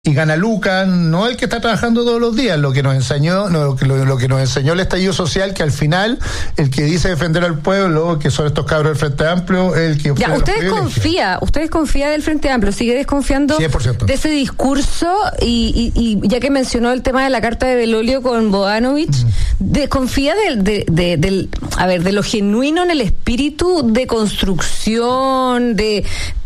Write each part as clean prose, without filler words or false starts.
y gana lucas, no el que está trabajando todos los días, lo que nos enseñó, lo que nos enseñó el estallido social, que al final el que dice defender al pueblo, que son estos cabros del Frente Amplio, el que ya, usted desconfía del Frente Amplio, sigue desconfiando 100%. De ese discurso y ya que mencionó el tema de la carta de Belolio con Bodanovich, desconfía de lo genuino en el espíritu de construcción, de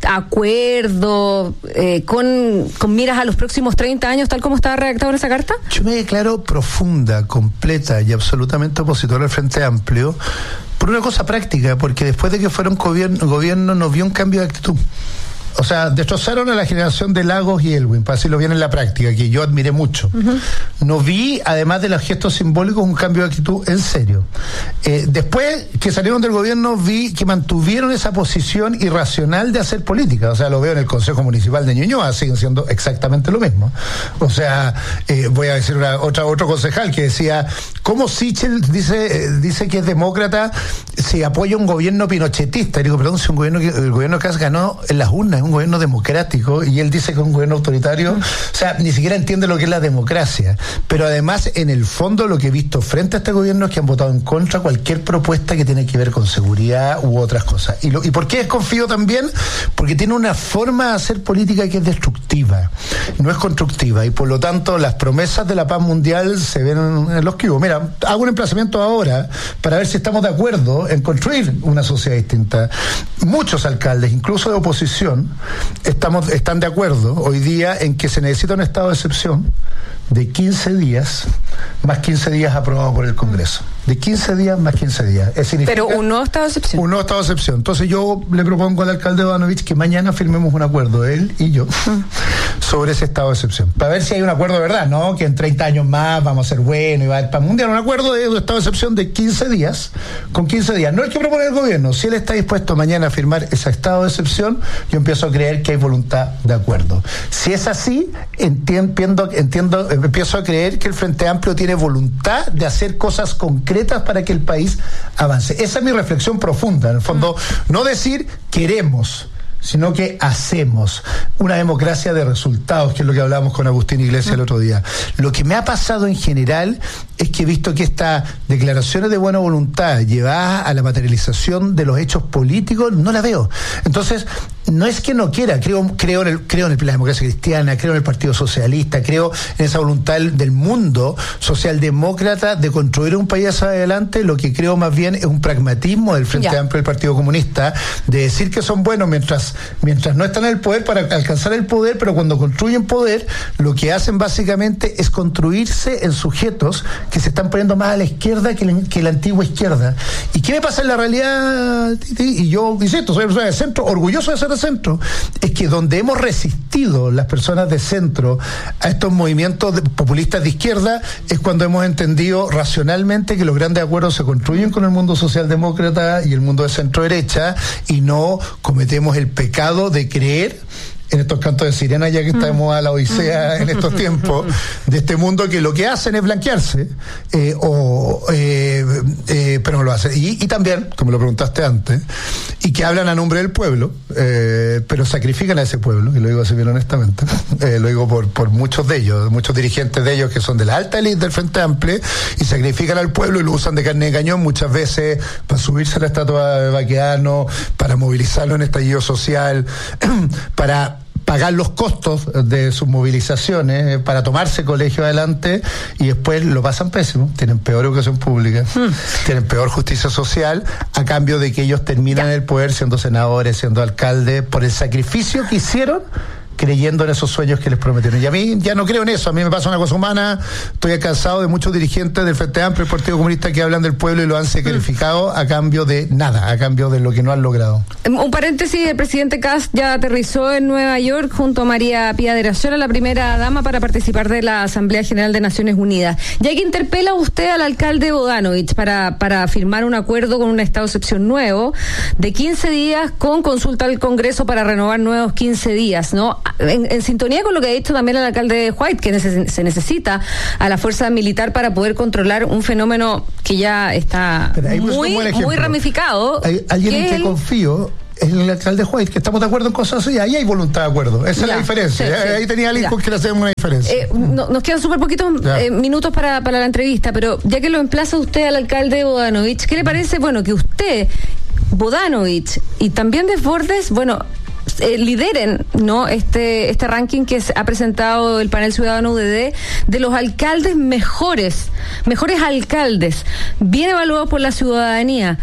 acuerdo, con miras a los próximos 30 años, tal como estaba redactado en esa carta? Yo me declaro profunda, completa y absolutamente opositor al Frente Amplio por una cosa práctica, porque después de que fueron gobierno no vio un cambio de actitud. O sea, destrozaron a la generación de Lagos y Elwin, para decirlo bien en la práctica, que yo admiré mucho. No vi, además de los gestos simbólicos, un cambio de actitud en serio. Después que salieron del gobierno, vi que mantuvieron esa posición irracional de hacer política. O sea, lo veo en el Consejo Municipal de Ñuñoa, siguen siendo exactamente lo mismo. O sea, voy a decir otro concejal que decía, ¿cómo Sichel dice que es demócrata si apoya un gobierno pinochetista? Y digo, perdón, si el gobierno que has ganado en las urnas, un gobierno democrático, y él dice que es un gobierno autoritario, o sea, ni siquiera entiende lo que es la democracia. Pero además, en el fondo, lo que he visto frente a este gobierno es que han votado en contra cualquier propuesta que tiene que ver con seguridad u otras cosas. ¿Y por qué desconfío también? Porque tiene una forma de hacer política que es destructiva, no es constructiva, y por lo tanto las promesas de la paz mundial se ven en los que hubo. Mira, hago un emplazamiento ahora para ver si estamos de acuerdo en construir una sociedad distinta. Muchos alcaldes, incluso de oposición, están de acuerdo hoy día en que se necesita un estado de excepción de 15 días, más 15 días aprobado por el Congreso. De 15 días más 15 días. Pero un nuevo estado de excepción. Un nuevo estado de excepción. Entonces yo le propongo al alcalde Bodanovich que mañana firmemos un acuerdo, él y yo, sobre ese estado de excepción. Para ver si hay un acuerdo de verdad, ¿no? Que en 30 años más vamos a ser buenos y va a ir para mundial. Un acuerdo de un estado de excepción de 15 días, con 15 días. No el que propone el gobierno. Si él está dispuesto mañana a firmar ese estado de excepción, yo empiezo a creer que hay voluntad de acuerdo. Si es así, empiezo a creer que el Frente Amplio tiene voluntad de hacer cosas concretas para que el país avance. Esa es mi reflexión profunda, en el fondo, no decir queremos, sino que hacemos una democracia de resultados, que es lo que hablábamos con Agustín Iglesias el otro día. Lo que me ha pasado en general es que he visto que estas declaraciones de buena voluntad llevadas a la materialización de los hechos políticos, no la veo. Entonces, no es que no quiera, creo en la democracia cristiana, creo en el Partido Socialista, creo en esa voluntad del mundo socialdemócrata de construir un país hacia adelante. Lo que creo más bien es un pragmatismo del Frente Amplio del Partido Comunista, de decir que son buenos mientras no están en el poder para alcanzar el poder, pero cuando construyen poder, lo que hacen básicamente es construirse en sujetos que se están poniendo más a la izquierda que la antigua izquierda. ¿Y qué me pasa en la realidad? Y yo insisto, soy persona de centro, orgulloso de ser de centro, es que donde hemos resistido las personas de centro a estos movimientos populistas de izquierda es cuando hemos entendido racionalmente que los grandes acuerdos se construyen con el mundo socialdemócrata y el mundo de centro derecha, y no cometemos el pecado de creer en estos cantos de sirena, ya que estamos a la odisea en estos tiempos, de este mundo que lo que hacen es blanquearse, pero no lo hacen. Y también, como lo preguntaste antes, y que hablan a nombre del pueblo, pero sacrifican a ese pueblo, y lo digo así bien honestamente, lo digo por muchos de ellos, muchos dirigentes de ellos que son de la alta élite del Frente Amplio, y sacrifican al pueblo y lo usan de carne de cañón muchas veces para subirse a la estatua de Baqueano, para movilizarlo en estallido social, para pagar los costos de sus movilizaciones, para tomarse colegio adelante, y después lo pasan pésimo, tienen peor educación pública, tienen peor justicia social, a cambio de que ellos terminan en el poder siendo senadores, siendo alcaldes, por el sacrificio que hicieron creyendo en esos sueños que les prometieron. Y a mí ya no creo en eso, a mí me pasa una cosa humana, estoy cansado de muchos dirigentes del Frente Amplio y del Partido Comunista que hablan del pueblo y lo han sacrificado a cambio de nada, a cambio de lo que no han logrado. Un paréntesis, el presidente Kast ya aterrizó en Nueva York junto a María Pía de Razola, la primera dama, para participar de la Asamblea General de Naciones Unidas. Ya que interpela usted al alcalde Bodanovich para firmar un acuerdo con un estado de excepción nuevo de 15 días con consulta al Congreso para renovar nuevos 15 días, ¿no? En sintonía con lo que ha dicho también el alcalde White, que se necesita a la fuerza militar para poder controlar un fenómeno que ya está muy ramificado. Hay alguien en que confío el alcalde White, que estamos de acuerdo en cosas y ahí hay voluntad de acuerdo. Esa es la diferencia. Sí. Ahí tenía alguien con quien hacemos una diferencia. Nos quedan súper poquitos minutos para la entrevista, pero ya que lo emplaza usted al alcalde Bodanovich, ¿qué le parece, que usted, Bodanovich y también Desbordes, lideren, ¿no? Este ranking que ha presentado el panel ciudadano UDD de los alcaldes mejores alcaldes, bien evaluados por la ciudadanía?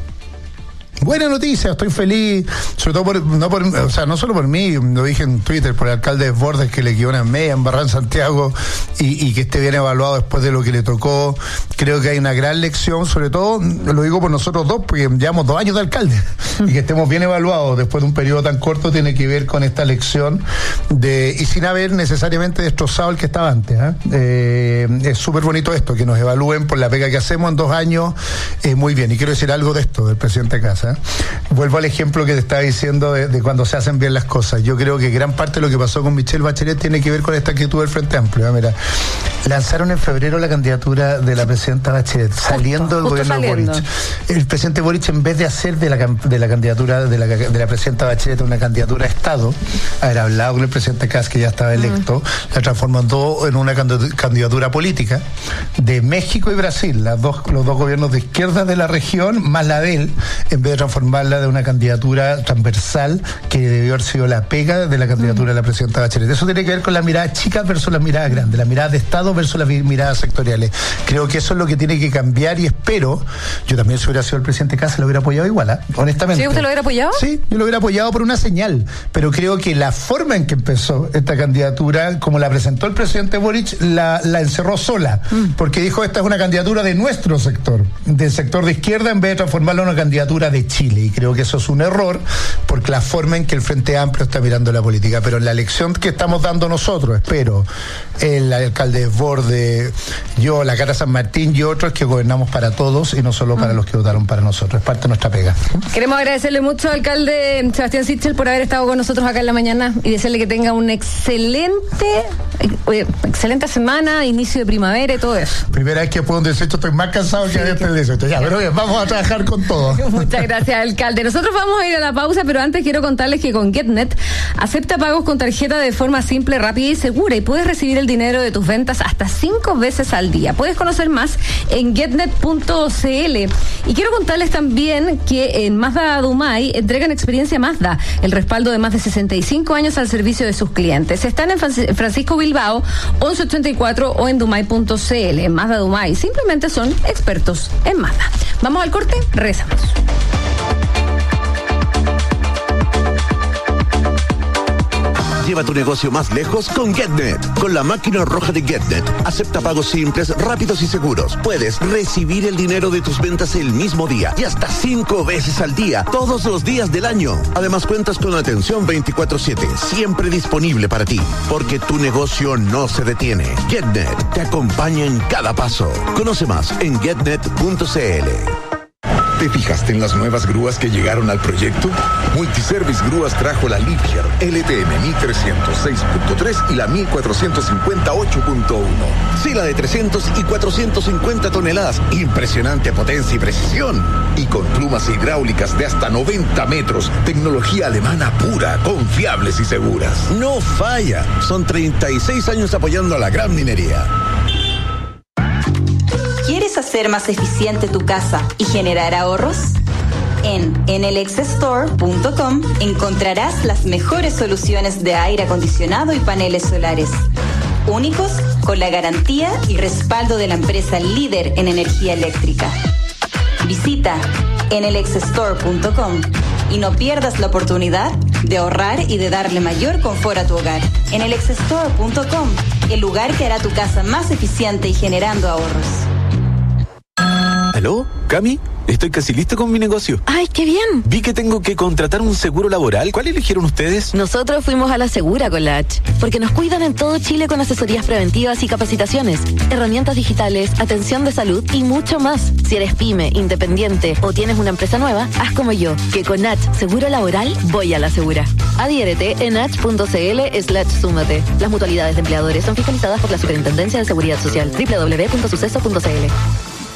Buena noticia, estoy feliz, sobre todo no solo por mí, lo dije en Twitter, por el alcalde Desbordes, que le quedó una media embarrada en Santiago y que esté bien evaluado después de lo que le tocó. Creo que hay una gran lección, sobre todo, lo digo por nosotros dos, porque llevamos 2 años de alcalde, y que estemos bien evaluados después de un periodo tan corto tiene que ver con esta lección y sin haber necesariamente destrozado el que estaba antes. Es súper bonito esto, que nos evalúen por la pega que hacemos en 2 años, muy bien. Y quiero decir algo de esto, del presidente Casa. Vuelvo al ejemplo que te estaba diciendo de cuando se hacen bien las cosas. Yo creo que gran parte de lo que pasó con Michelle Bachelet tiene que ver con esta actitud del Frente Amplio. Mira, lanzaron en febrero la candidatura de la presidenta Bachelet, saliendo del gobierno de Boric. El presidente Boric, en vez de hacer de la candidatura de la presidenta Bachelet una candidatura a Estado, haber hablado con el presidente Kass, que ya estaba electo, la transformó en una candidatura política de México y Brasil, los dos gobiernos de izquierda de la región, más la de él, en vez de transformarla de una candidatura transversal que debió haber sido la pega de la candidatura de la presidenta Bachelet. Eso tiene que ver con las miradas chicas versus las miradas grandes, las miradas de Estado versus las miradas sectoriales. Creo que eso es lo que tiene que cambiar y espero, yo también si hubiera sido el presidente Kass lo hubiera apoyado igual, honestamente. ¿Sí, usted lo hubiera apoyado? Sí, yo lo hubiera apoyado por una señal, pero creo que la forma en que empezó esta candidatura, como la presentó el presidente Boric, la encerró sola, porque dijo, esta es una candidatura de nuestro sector, del sector de izquierda, en vez de transformarla en una candidatura de Chile, y creo que eso es un error, porque la forma en que el Frente Amplio está mirando la política, pero la lección que estamos dando nosotros, espero, el alcalde Desbordes, yo, la Cata San Martín y otros, que gobernamos para todos y no solo para los que votaron para nosotros, es parte de nuestra pega. Queremos agradecerle mucho al alcalde Sebastián Sichel por haber estado con nosotros acá en la mañana y desearle que tenga una excelente semana, inicio de primavera y todo eso. Primera vez que después de un 18 estoy más cansado que después del 18. Ya, pero bien, vamos a trabajar con todo. Muchas gracias, alcalde. Nosotros vamos a ir a la pausa, pero antes quiero contarles que con GetNet acepta pagos con tarjeta de forma simple, rápida y segura, y puedes recibir el dinero de tus ventas hasta 5 veces al día. Puedes conocer más en getnet.cl. Y quiero contarles también que en Mazda Dumay entregan experiencia Mazda, el respaldo de más de 65 años al servicio de sus clientes. Están en Francisco Bilbao 1184 o en dumay.cl. En Mazda Dumay simplemente son expertos en Mazda. Vamos al corte, regresamos. Lleva tu negocio más lejos con GetNet. Con la máquina roja de GetNet, acepta pagos simples, rápidos y seguros. Puedes recibir el dinero de tus ventas el mismo día y hasta 5 veces al día, todos los días del año. Además, cuentas con atención 24/7, siempre disponible para ti, porque tu negocio no se detiene. GetNet te acompaña en cada paso. Conoce más en getnet.cl. ¿Te fijaste en las nuevas grúas que llegaron al proyecto? Multiservice Grúas trajo la Liebherr LTM 1306.3 y la 1458.1. Sí, la de 300 y 450 toneladas. Impresionante potencia y precisión. Y con plumas hidráulicas de hasta 90 metros. Tecnología alemana pura, confiables y seguras. No falla. Son 36 años apoyando a la gran minería. ¿Quieres hacer más eficiente tu casa y generar ahorros? En enelexstore.com encontrarás las mejores soluciones de aire acondicionado y paneles solares, únicos con la garantía y respaldo de la empresa líder en energía eléctrica. Visita enelexstore.com y no pierdas la oportunidad de ahorrar y de darle mayor confort a tu hogar. enelexstore.com, el lugar que hará tu casa más eficiente y generando ahorros. ¿Aló? ¿Cami? Estoy casi listo con mi negocio. ¡Ay, qué bien! Vi que tengo que contratar un seguro laboral. ¿Cuál eligieron ustedes? Nosotros fuimos a la Segura con la H, porque nos cuidan en todo Chile con asesorías preventivas y capacitaciones, herramientas digitales, atención de salud y mucho más. Si eres pyme, independiente o tienes una empresa nueva, haz como yo, que con H Seguro Laboral voy a la Segura. Adhiérete en h.cl/súmate. Las mutualidades de empleadores son fiscalizadas por la Superintendencia de Seguridad Social. www.suceso.cl.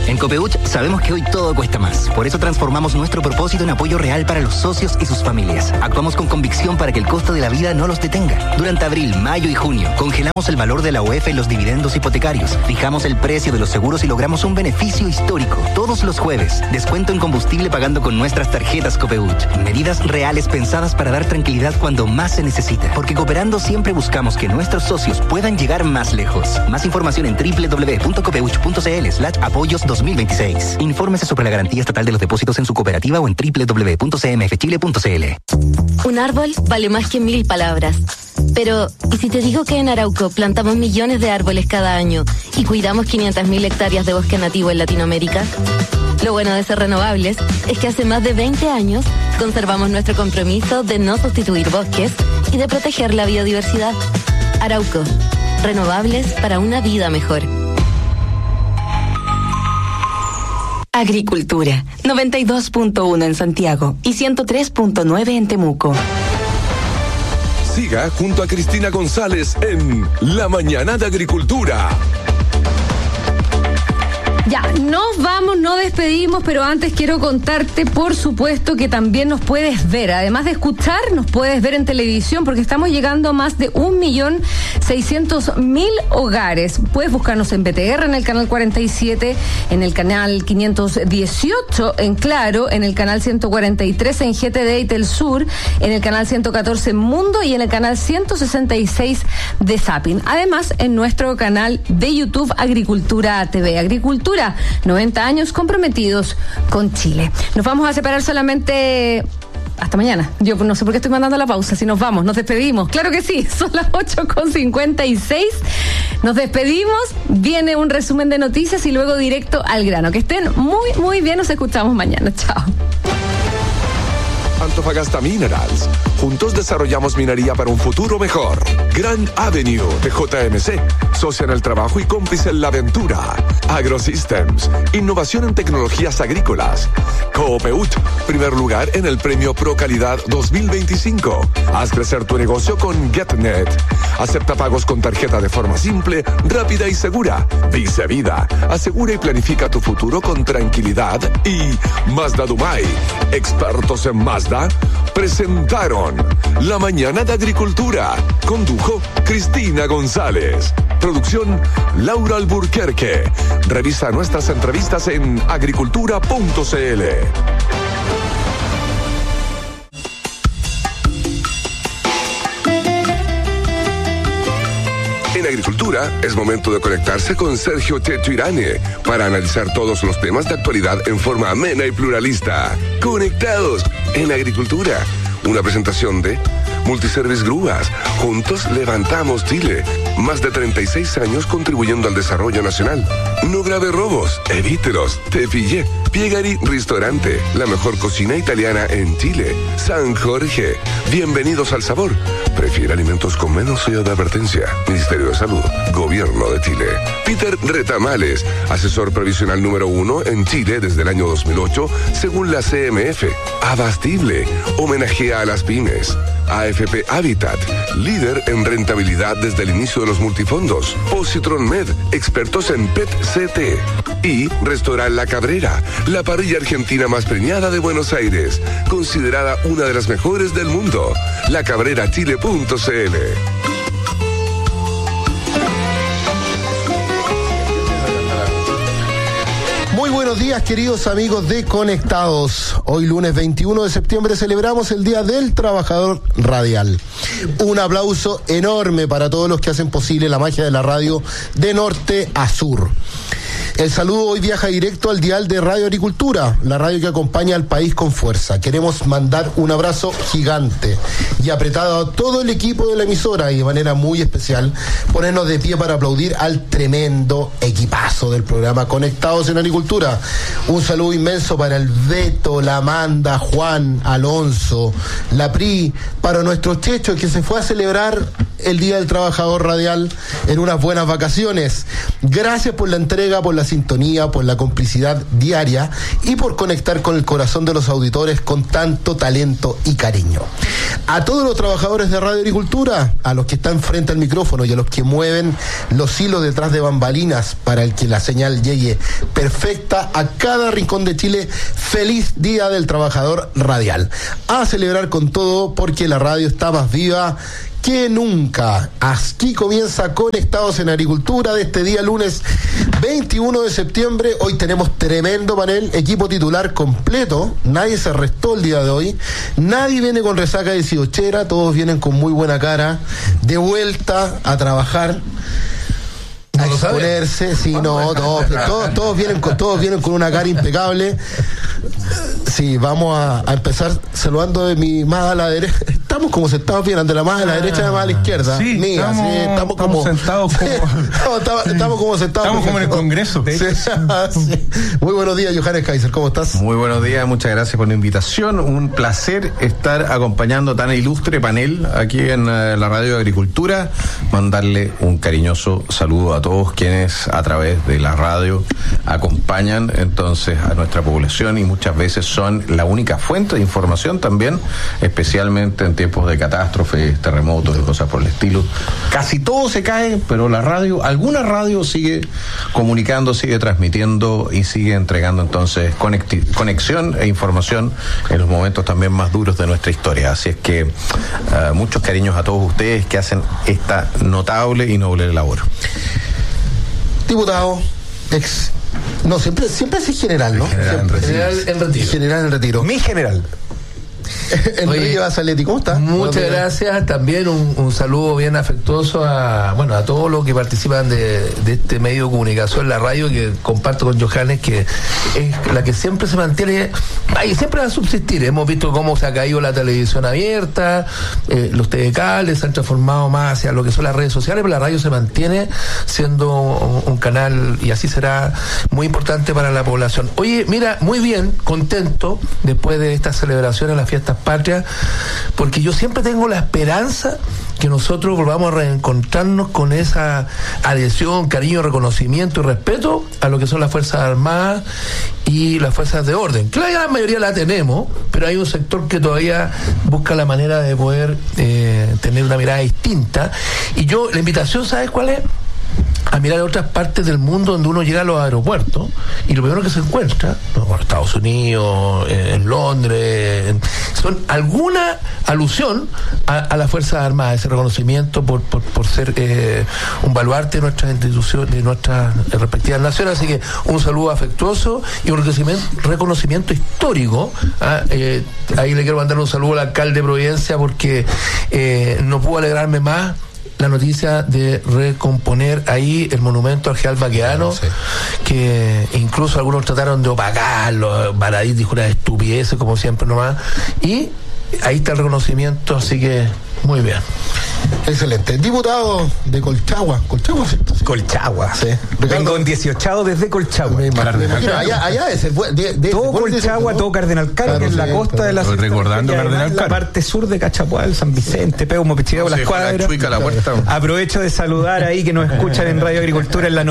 En Copeuch sabemos que hoy todo cuesta más. Por eso transformamos nuestro propósito en apoyo real para los socios y sus familias. Actuamos con convicción para que el costo de la vida no los detenga. Durante abril, mayo y junio, congelamos el valor de la UEF en los dividendos hipotecarios. Fijamos el precio de los seguros y logramos un beneficio histórico. Todos los jueves, descuento en combustible pagando con nuestras tarjetas Copeuch. Medidas reales pensadas para dar tranquilidad cuando más se necesita. Porque cooperando siempre buscamos que nuestros socios puedan llegar más lejos. Más información en www.copeuch.cl/apoyos 2026. Infórmese sobre la garantía estatal de los depósitos en su cooperativa o en www.cmfchile.cl. Un árbol vale más que 1000 palabras. Pero, ¿y si te digo que en Arauco plantamos millones de árboles cada año y cuidamos 500.000 hectáreas de bosque nativo en Latinoamérica? Lo bueno de ser renovables es que hace más de 20 años conservamos nuestro compromiso de no sustituir bosques y de proteger la biodiversidad. Arauco, renovables para una vida mejor. Agricultura, 92.1 en Santiago y 103.9 en Temuco. Siga junto a Cristina González en La Mañana de Agricultura. Ya, nos vamos, nos despedimos, pero antes quiero contarte, por supuesto, que también nos puedes ver. Además de escuchar, nos puedes ver en televisión, porque estamos llegando a más de 1.600.000 hogares. Puedes buscarnos en BTR, en el canal 47, en el canal 518 en Claro, en el canal 143 en GTD y Telsur, en el canal 114 en Mundo y en el canal 166 de Zapping. Además, en nuestro canal de YouTube Agricultura TV. Agricultura, 90 años comprometidos con Chile. Nos vamos a separar solamente hasta mañana. Yo no sé por qué estoy mandando la pausa. Si nos vamos, nos despedimos. Claro que sí, son las 8:56. Nos despedimos, viene un resumen de noticias y luego directo al grano. Que estén muy, muy bien. Nos escuchamos mañana. Chao. Antofagasta Minerals. Juntos desarrollamos minería para un futuro mejor. Grand Avenue de JMC. Socia en el trabajo y cómplice en la aventura. AgroSystems. Innovación en tecnologías agrícolas. Coopeut. Primer lugar en el premio Pro Calidad 2025. Haz crecer tu negocio con GetNet. Acepta pagos con tarjeta de forma simple, rápida y segura. Vice Vida. Asegura y planifica tu futuro con tranquilidad. Y Mazda Dumay. Expertos en Mazda presentaron La Mañana de Agricultura. Condujo Cristina González. Producción Laura Alburquerque. Revisa nuestras entrevistas en agricultura.cl. En Agricultura es momento de conectarse con Sergio Tetuirane para analizar todos los temas de actualidad en forma amena y pluralista. Conectados en Agricultura. Una presentación de Multiservice Grúas. Juntos levantamos Chile. Más de 36 años contribuyendo al desarrollo nacional. No grave robos, evítelos. Te pillé. Piegari Ristorante, la mejor cocina italiana en Chile. San Jorge, bienvenidos al sabor. Prefiere alimentos con menos sello de advertencia. Ministerio de Salud, Gobierno de Chile. Peter Retamales, asesor previsional número 1 en Chile desde el año 2008, según la CMF. Abastible, homenajea a las pymes. AFP Habitat, líder en rentabilidad desde el inicio de los multifondos. Positron Med, expertos en PET-CT. Y Restaurant La Cabrera, la parrilla argentina más premiada de Buenos Aires, considerada una de las mejores del mundo. lacabrerachile.cl. Muy buenos días, queridos amigos de Conectados. Hoy lunes 21 de septiembre celebramos el Día del Trabajador Radial. Un aplauso enorme para todos los que hacen posible la magia de la radio de norte a sur. El saludo hoy viaja directo al dial de Radio Agricultura, la radio que acompaña al país con fuerza. Queremos mandar un abrazo gigante y apretado a todo el equipo de la emisora y de manera muy especial ponernos de pie para aplaudir al tremendo equipazo del programa Conectados en Agricultura. Un saludo inmenso para el Beto, la Amanda, Juan, Alonso, la Pri, para nuestro Checho que se fue a celebrar el Día del Trabajador Radial en unas buenas vacaciones. Gracias por la entrega, por la sintonía, por la complicidad diaria y por conectar con el corazón de los auditores con tanto talento y cariño. A todos los trabajadores de Radio Agricultura, a los que están frente al micrófono y a los que mueven los hilos detrás de bambalinas para el que la señal llegue perfecta a cada rincón de Chile, feliz Día del Trabajador Radial. A celebrar con todo porque la radio está más viva que nunca. Aquí comienza Conectados en Agricultura de este día lunes 21 de septiembre. Hoy tenemos tremendo panel, equipo titular completo, nadie se restó el día de hoy, nadie viene con resaca de 18, todos vienen con muy buena cara, de vuelta a trabajar. A exponerse, sí, no, todos vienen con una cara impecable. Sí, vamos a empezar saludando de mi más a la derecha. Estamos como sentados bien, de la más a la derecha y de la más a la izquierda. Sí, mía, estamos como sentados como estamos como sentados. Estamos como en el Congreso. Sí. Muy buenos días, Johannes Kaiser, ¿cómo estás? Muy buenos días, muchas gracias por la invitación. Un placer estar acompañando tan ilustre panel aquí en la Radio de Agricultura. Mandarle un cariñoso saludo a todos quienes a través de la radio acompañan entonces a nuestra población y muchas veces son la única fuente de información también, especialmente en tiempos de catástrofes, terremotos y cosas por el estilo. Casi todo se cae, pero la radio, alguna radio sigue comunicando, sigue transmitiendo y sigue entregando entonces conexión e información en los momentos también más duros de nuestra historia. Así es que muchos cariños a todos ustedes que hacen esta notable y noble labor. Diputado, siempre es general, ¿no? General en retiro. General en retiro. Mi general. Enrique Basaletti, ¿cómo estás? Muchas gracias. También un saludo bien afectuoso a todos los que participan de este medio de comunicación, la radio, que comparto con Johannes, que es la que siempre se mantiene y siempre va a subsistir. Hemos visto cómo se ha caído la televisión abierta, los TV cables se han transformado más hacia lo que son las redes sociales, pero la radio se mantiene siendo un canal, y así será, muy importante para la población. Oye, mira, muy bien, contento después de estas celebraciones, las fiestas patrias, porque yo siempre tengo la esperanza que nosotros volvamos a reencontrarnos con esa adhesión, cariño, reconocimiento y respeto a lo que son las Fuerzas Armadas y las fuerzas de orden. Claro, la mayoría la tenemos, pero hay un sector que todavía busca la manera de poder tener una mirada distinta. Y yo, la invitación, ¿sabes cuál es? A mirar a otras partes del mundo donde uno llega a los aeropuertos y lo primero que se encuentra, en Estados Unidos, en Londres, son alguna alusión a las Fuerzas Armadas, ese reconocimiento por ser un baluarte de nuestras instituciones, de nuestras respectivas naciones. Así que un saludo afectuoso y un reconocimiento histórico. Ahí le quiero mandar un saludo al alcalde de Providencia, porque no pudo alegrarme más la noticia de recomponer ahí el monumento al general Baquedano, sí, que incluso algunos trataron de opacarlo. Baradit dijo una estupidez, como siempre nomás, y ahí está el reconocimiento, así que muy bien. Excelente. Diputado de Colchagua. Colchagua. Sí. Vengo en 18 desde Colchagua. Allá es todo Colchagua, todo Cardenal Caro, que es la costa de la ciudad. Recordando Cardenal Caro. La parte sur de Cachapual, San Vicente, Peumo, Pichideo, Las Cuadras. Aprovecho de saludar ahí que nos escuchan en Radio Agricultura en la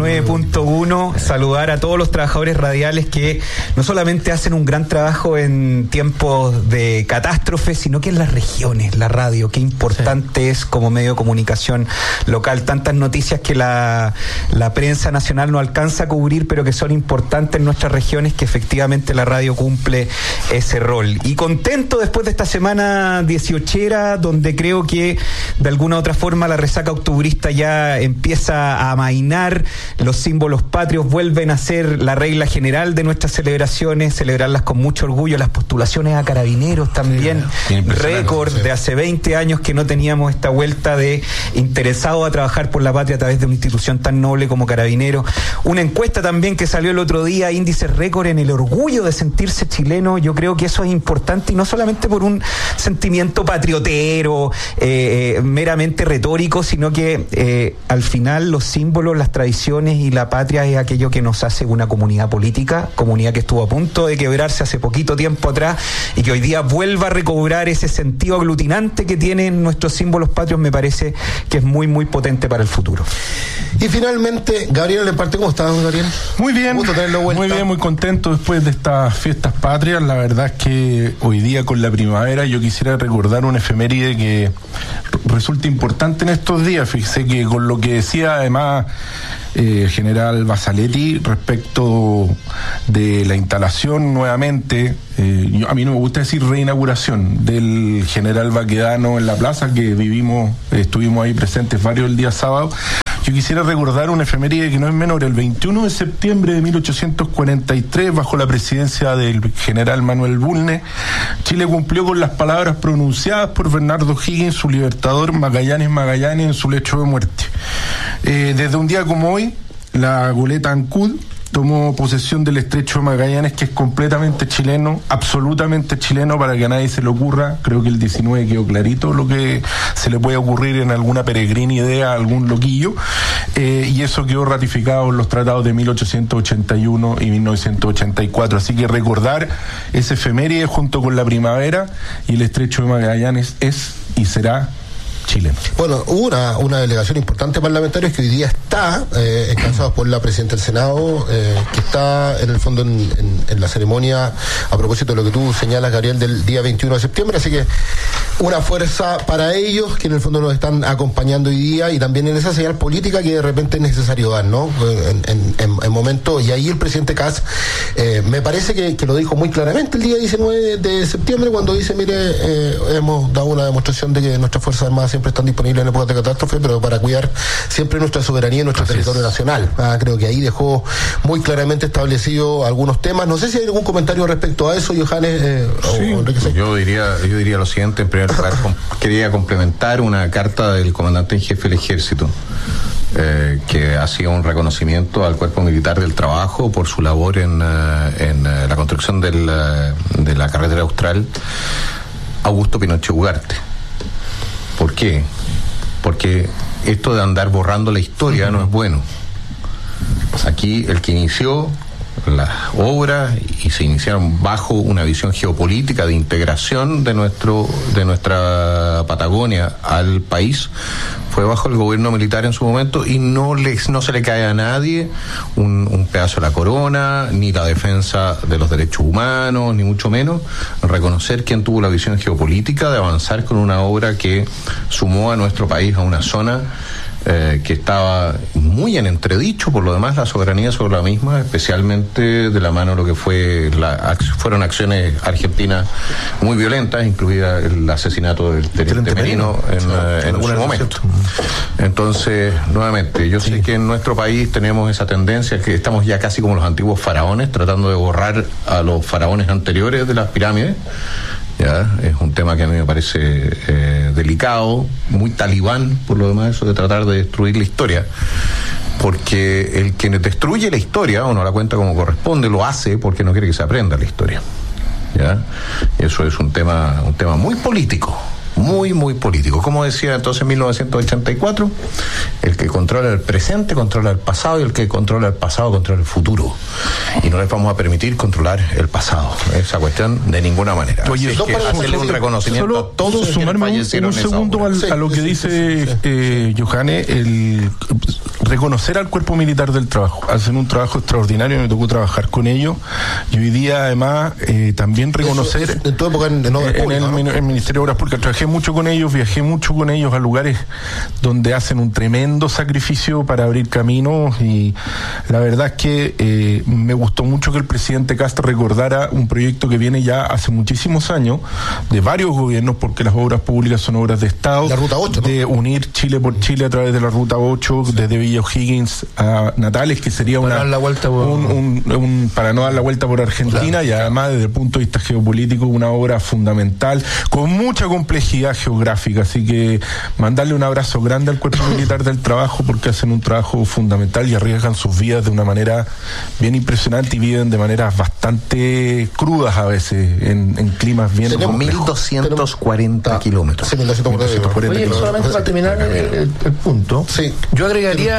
99.1. Saludar a todos los trabajadores radiales que no solamente hacen un gran trabajo en tiempos de catástrofes, sino que en las regiones, la radio. Qué importante es como medio de comunicación local, tantas noticias que la prensa nacional no alcanza a cubrir, pero que son importantes en nuestras regiones, que efectivamente la radio cumple ese rol. Y contento después de esta semana 18, donde creo que de alguna u otra forma la resaca octubrista ya empieza a amainar, los símbolos patrios vuelven a ser la regla general de nuestras celebraciones, celebrarlas con mucho orgullo, las postulaciones a carabineros también, récord de hace 20 años que no teníamos esta vuelta de interesados a trabajar por la patria a través de una institución tan noble como Carabineros. Una encuesta también que salió el otro día, índice récord en el orgullo de sentirse chileno. Yo creo que eso es importante, y no solamente por un sentimiento patriotero, meramente retórico, sino que al final los símbolos, las tradiciones y la patria es aquello que nos hace una comunidad política, comunidad que estuvo a punto de quebrarse hace poquito tiempo atrás y que hoy día vuelva a recobrar ese sentido aglutinante que tienen nuestros símbolos símbolos patrios me parece que es muy, muy potente para el futuro. Y finalmente, Gabriel Leparte, ¿cómo estás, Gabriel? Muy bien, muy bien, muy contento después de estas fiestas patrias. La verdad es que hoy día con la primavera yo quisiera recordar una efeméride que resulta importante en estos días. Fíjese que con lo que decía además general Basaletti respecto de la instalación nuevamente, a mí no me gusta decir reinauguración, del general Baquedano en la plaza, que estuvimos ahí presentes varios el día sábado. Yo quisiera recordar una efeméride que no es menor. El 21 de septiembre de 1843, bajo la presidencia del general Manuel Bulnes, Chile cumplió con las palabras pronunciadas por Bernardo O'Higgins, su libertador Magallanes en su lecho de muerte. Desde un día como hoy, la goleta Ancud tomó posesión del estrecho de Magallanes, que es completamente chileno, absolutamente chileno, para que a nadie se le ocurra. Creo que el 19 quedó clarito lo que se le puede ocurrir en alguna peregrina idea a algún loquillo, y eso quedó ratificado en los tratados de 1881 y 1984. Así que recordar ese efeméride junto con la primavera y el estrecho de Magallanes es y será chileno. Bueno, hubo una delegación importante parlamentaria que hoy día está encabezada por la presidenta del Senado, que está en el fondo en la ceremonia, a propósito de lo que tú señalas, Gabriel, del día 21 de septiembre, así que una fuerza para ellos que en el fondo nos están acompañando hoy día, y también en esa señal política que de repente es necesario dar, ¿no? En momentos, y ahí el presidente Kast me parece que lo dijo muy claramente el día 19 de septiembre, cuando dice, mire, hemos dado una demostración de que nuestras Fuerzas Armadas siempre están disponibles en épocas de catástrofe, pero para cuidar siempre nuestra soberanía y nuestro territorio nacional. Creo que ahí dejó muy claramente establecido algunos temas. No sé si hay algún comentario respecto a eso, Johannes. Yo diría lo siguiente. En primer lugar, quería complementar una carta del comandante en jefe del Ejército, que hacía un reconocimiento al Cuerpo Militar del Trabajo por su labor en la construcción de la carretera austral Augusto Pinochet Ugarte. ¿Por qué? Porque esto de andar borrando la historia no es bueno. Aquí el que inició las obras, y se iniciaron bajo una visión geopolítica de integración de nuestra Patagonia al país, fue bajo el gobierno militar en su momento, y no se le cae a nadie un pedazo de la corona, ni la defensa de los derechos humanos, ni mucho menos reconocer quién tuvo la visión geopolítica de avanzar con una obra que sumó a nuestro país a una zona que estaba muy en entredicho. Por lo demás, la soberanía sobre la misma, especialmente de la mano de lo que fueron acciones argentinas muy violentas, incluida el asesinato del teniente Merino en su momento. Entonces, nuevamente, yo sé que en nuestro país tenemos esa tendencia, que estamos ya casi como los antiguos faraones, tratando de borrar a los faraones anteriores de las pirámides. Ya, es un tema que a mí me parece delicado, muy talibán, por lo demás, eso de tratar de destruir la historia, porque el que destruye la historia o no la cuenta como corresponde, lo hace porque no quiere que se aprenda la historia. Ya, eso es un tema muy político. Muy, muy político. Como decía entonces en 1984, el que controla el presente controla el pasado, y el que controla el pasado controla el futuro. Y no les vamos a permitir controlar el pasado. Esa cuestión de ninguna manera. Oye, así que hacerle un reconocimiento a todos sumarme un segundo a lo que dice Johannes, el reconocer al Cuerpo Militar del Trabajo. Hacen un trabajo extraordinario, me tocó trabajar con ellos, y hoy día además también reconocer en tu época en el Ministerio de Obras Públicas. Trabajé mucho con ellos, viajé mucho con ellos a lugares donde hacen un tremendo sacrificio para abrir caminos, y la verdad es que me gustó mucho que el presidente Castro recordara un proyecto que viene ya hace muchísimos años de varios gobiernos, porque las obras públicas son obras de Estado, la Ruta 8, ¿no? De unir Chile por Chile a través de la Ruta 8, desde Villa O'Higgins a Natales, que sería para no dar la vuelta por Argentina, y además desde el punto de vista geopolítico una obra fundamental con mucha complejidad geográfica. Así que mandarle un abrazo grande al Cuerpo Militar del Trabajo, porque hacen un trabajo fundamental y arriesgan sus vidas de una manera bien impresionante, y viven de maneras bastante crudas a veces en climas bien complejos. 1.240 kilómetros. Oye, solamente para terminar el punto, yo agregaría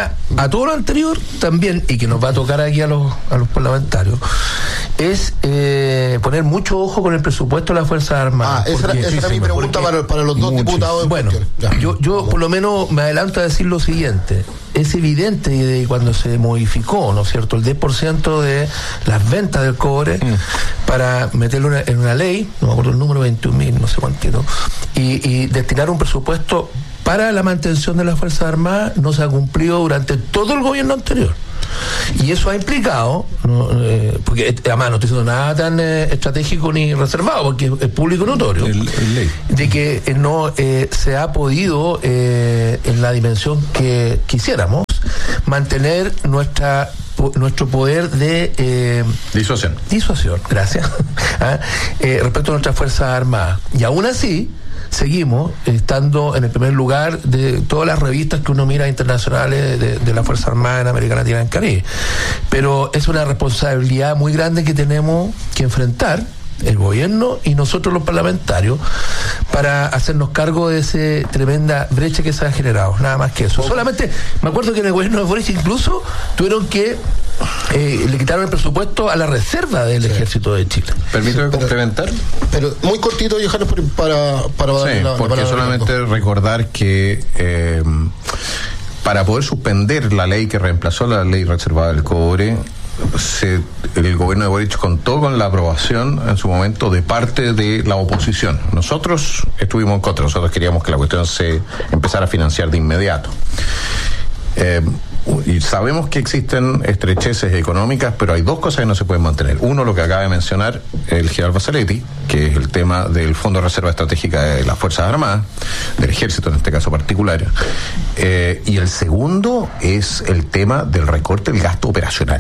suma a todo lo anterior también, y que nos va a tocar aquí a los parlamentarios, es poner mucho ojo con el presupuesto de las Fuerzas Armadas. Esa era mi pregunta para los dos diputados. Bueno, yo por lo menos me adelanto a decir lo siguiente. Es evidente que cuando se modificó, ¿no es cierto?, el 10% de las ventas del cobre para meterlo en una ley, no me acuerdo el número, 21.000, no sé cuántito, y destinar un presupuesto para la mantención de las Fuerzas Armadas, no se ha cumplido durante todo el gobierno anterior. Y eso ha implicado, porque además no estoy diciendo nada tan estratégico ni reservado, porque es público notorio, de que no se ha podido, en la dimensión que quisiéramos, mantener nuestro poder de disuasión, gracias, respecto a nuestras Fuerzas Armadas. Y aún así seguimos estando en el primer lugar de todas las revistas que uno mira internacionales de la Fuerza Armada en América Latina y en Caribe. Pero es una responsabilidad muy grande que tenemos que enfrentar el gobierno y nosotros los parlamentarios para hacernos cargo de esa tremenda brecha que se ha generado, nada más que eso. Solamente me acuerdo que en el gobierno de Boric incluso tuvieron que le quitaron el presupuesto a la reserva del Ejército de Chile. ¿Permíteme complementar? Pero muy cortito, Johannes, para porque solamente recordar que para poder suspender la ley que reemplazó la ley reservada del cobre, el gobierno de Boric contó con la aprobación en su momento de parte de la oposición. Nosotros estuvimos en contra, nosotros queríamos que la cuestión se empezara a financiar de inmediato. Y sabemos que existen estrecheces económicas, pero hay dos cosas que no se pueden mantener. Uno, lo que acaba de mencionar el general Basaletti, que es el tema del Fondo de Reserva Estratégica de las Fuerzas Armadas, del Ejército en este caso particular. Y el segundo es el tema del recorte del gasto operacional.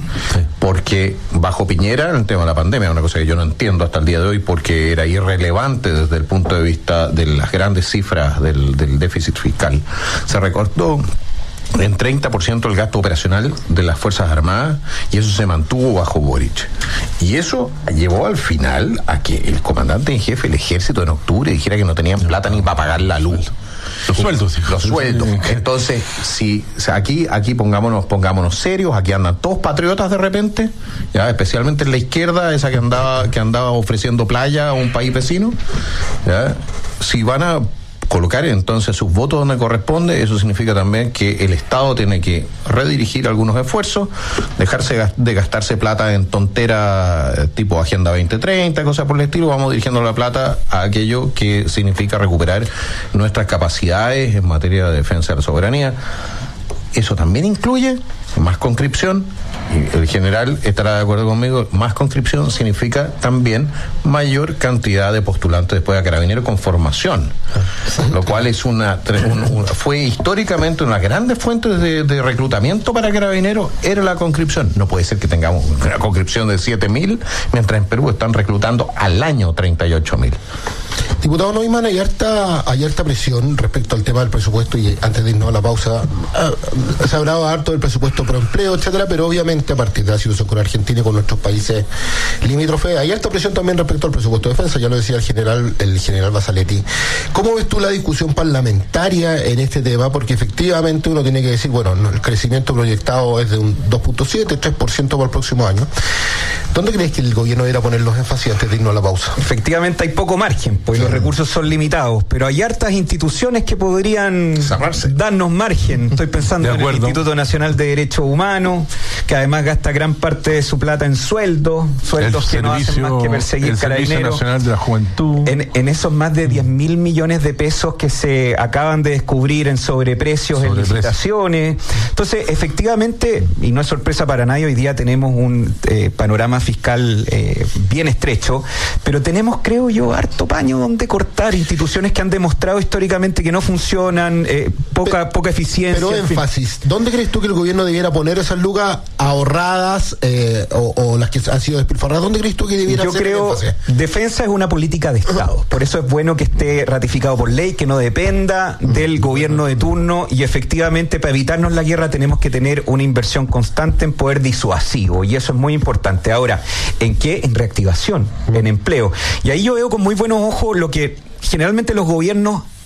Porque bajo Piñera, en el tema de la pandemia, una cosa que yo no entiendo hasta el día de hoy, porque era irrelevante desde el punto de vista de las grandes cifras del déficit fiscal, se recortó en 30% el gasto operacional de las Fuerzas Armadas, y eso se mantuvo bajo Boric. Y eso llevó al final a que el comandante en jefe del Ejército en octubre dijera que no tenían plata ni para pagar la luz. Los sueldos. Entonces, si aquí pongámonos serios, aquí andan todos patriotas de repente, ya, especialmente en la izquierda, esa que andaba ofreciendo playa a un país vecino, ya, si van a colocar entonces sus votos donde corresponde, eso significa también que el Estado tiene que redirigir algunos esfuerzos, dejarse de gastarse plata en tonteras tipo Agenda 2030, cosas por el estilo. Vamos dirigiendo la plata a aquello que significa recuperar nuestras capacidades en materia de defensa de la soberanía. Eso también incluye más conscripción, y el general estará de acuerdo conmigo, más conscripción significa también mayor cantidad de postulantes después a Carabineros con formación, lo cual es fue históricamente una grande fuente de reclutamiento para Carabineros, era la conscripción. No puede ser que tengamos una conscripción de 7.000, mientras en Perú están reclutando al año 38.000. Diputado Neumann, hay harta presión respecto al tema del presupuesto, y antes de irnos a la pausa, se ha hablado harto del presupuesto pro empleo, etcétera, pero obviamente a partir de la situación con Argentina y con nuestros países limítrofes, hay harta presión también respecto al presupuesto de defensa, ya lo decía el general Basaletti. ¿Cómo ves tú la discusión parlamentaria en este tema? Porque efectivamente uno tiene que decir, bueno, el crecimiento proyectado es de un 2.7, 3% para el próximo año. ¿Dónde crees que el gobierno debería poner los énfasis antes de irnos a la pausa? Efectivamente hay poco margen, pues los recursos son limitados, pero hay hartas instituciones que podrían darnos margen. Estoy pensando en el Instituto Nacional de Derechos Humanos, que además gasta gran parte de su plata en sueldos que no hacen más que perseguir Carabineros. El Servicio Nacional de la Juventud. En esos más de 10.000 millones de pesos que se acaban de descubrir en sobreprecios, en licitaciones. Entonces, efectivamente, y no es sorpresa para nadie, hoy día tenemos un panorama fiscal bien estrecho, pero tenemos, creo yo, harto paño donde cortar, instituciones que han demostrado históricamente que no funcionan, poca eficiencia. Pero énfasis, ¿dónde crees tú que el gobierno debiera poner esas lucas ahorradas o las que han sido despilfarradas? ¿Dónde crees tú que debiera hacer énfasis? Yo creo, defensa es una política de Estado, por eso es bueno que esté ratificado por ley, que no dependa del gobierno de turno, y efectivamente para evitarnos la guerra tenemos que tener una inversión constante en poder disuasivo, y eso es muy importante. Ahora, ¿en qué? En reactivación, en empleo. Y ahí yo veo con muy buenos ojos lo que generalmente los gobiernos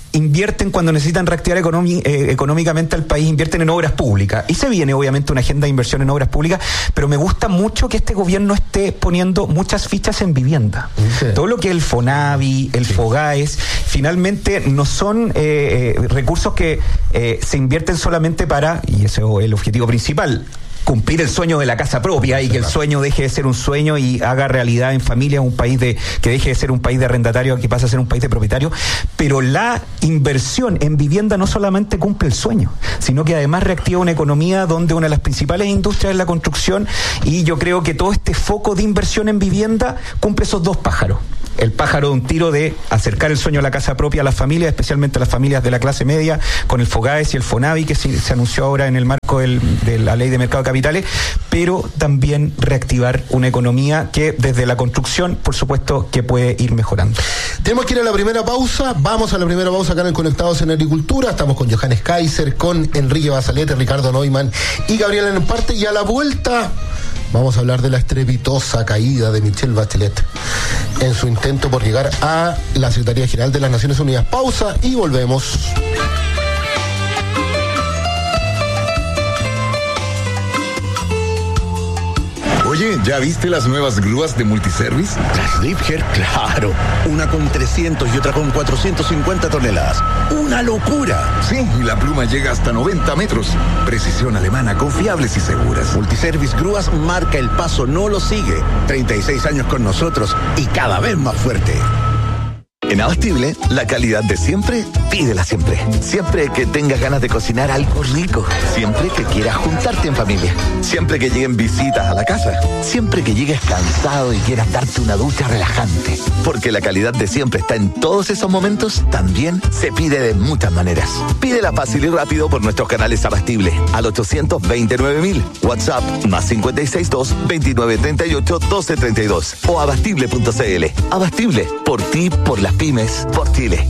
invierten cuando necesitan reactivar económicamente al país, invierten en obras públicas. Y se viene obviamente una agenda de inversión en obras públicas, pero me gusta mucho que este gobierno esté poniendo muchas fichas en vivienda. Sí. Todo lo que es el FONAVI, el FOGAES, finalmente no son recursos que se invierten solamente para, y ese es el objetivo principal, cumplir el sueño de la casa propia y que el sueño deje de ser un sueño y haga realidad en familia un país que deje de ser un país de arrendatario que pase a ser un país de propietario. Pero la inversión en vivienda no solamente cumple el sueño, sino que además reactiva una economía donde una de las principales industrias es la construcción, y yo creo que todo este foco de inversión en vivienda cumple esos dos pájaros. El pájaro de un tiro de acercar el sueño a la casa propia a las familias, especialmente a las familias de la clase media, con el FOGAES y el FONAVI que se anunció ahora en el marco de la Ley de Mercado de Capitales, pero también reactivar una economía que desde la construcción, por supuesto, que puede ir mejorando. Tenemos que ir a la primera pausa. Vamos a la primera pausa acá en Conectados en Agricultura. Estamos con Johannes Kaiser, con Enrique Basalete, Ricardo Neumann y Gabriela Emparte, y a la vuelta vamos a hablar de la estrepitosa caída de Michelle Bachelet en su intento por llegar a la Secretaría General de las Naciones Unidas. Pausa y volvemos. Oye, ¿ya viste las nuevas grúas de Multiservice? Las Liebherr, claro. Una con 300 y otra con 450 toneladas. ¡Una locura! Sí, y la pluma llega hasta 90 metros. Precisión alemana, confiables y seguras. Multiservice Grúas marca el paso, no lo sigue. 36 años con nosotros y cada vez más fuerte. En Abastible, la calidad de siempre, pídela siempre. Siempre que tengas ganas de cocinar algo rico. Siempre que quieras juntarte en familia. Siempre que lleguen visitas a la casa. Siempre que llegues cansado y quieras darte una ducha relajante. Porque la calidad de siempre está en todos esos momentos, también se pide de muchas maneras. Pídela fácil y rápido por nuestros canales Abastible al 829.000. WhatsApp +562 2938 1232 o abastible.cl. Abastible, por ti, por las pymes, por Chile.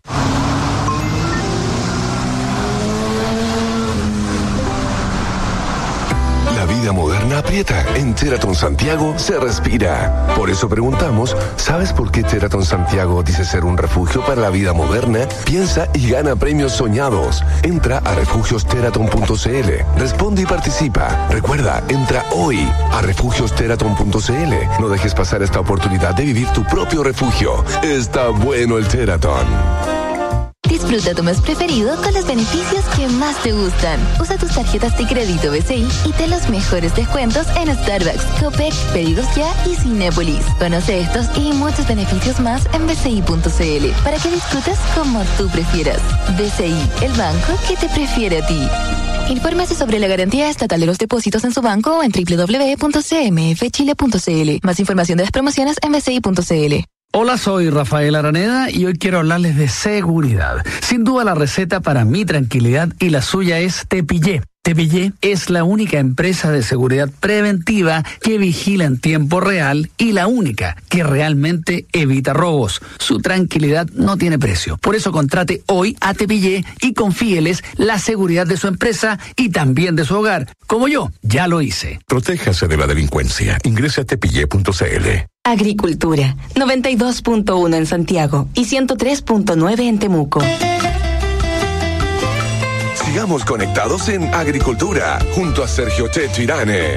La vida moderna aprieta. En Sheraton Santiago se respira. Por eso preguntamos, ¿sabes por qué Sheraton Santiago dice ser un refugio para la vida moderna? Piensa y gana premios soñados. Entra a refugiosheraton.cl. Responde y participa. Recuerda, entra hoy a refugiosheraton.cl. No dejes pasar esta oportunidad de vivir tu propio refugio. Está bueno el Sheraton. Disfruta tu mes preferido con los beneficios que más te gustan. Usa tus tarjetas de crédito BCI y ten los mejores descuentos en Starbucks, Copec, Pedidos Ya y Cinépolis. Conoce estos y muchos beneficios más en bci.cl para que disfrutes como tú prefieras. BCI, el banco que te prefiere a ti. Infórmese sobre la garantía estatal de los depósitos en su banco o en www.cmfchile.cl. Más información de las promociones en bci.cl. Hola, soy Rafael Araneda y hoy quiero hablarles de seguridad. Sin duda la receta para mi tranquilidad y la suya es Tepillé. Tepillé es la única empresa de seguridad preventiva que vigila en tiempo real y la única que realmente evita robos. Su tranquilidad no tiene precio. Por eso contrate hoy a Tepillé y confíeles la seguridad de su empresa y también de su hogar. Como yo, ya lo hice. Protéjase de la delincuencia. Ingrese a tepillé.cl. Agricultura, 92.1 en Santiago y 103.9 en Temuco. Sigamos conectados en Agricultura, junto a Sergio Checho Irane.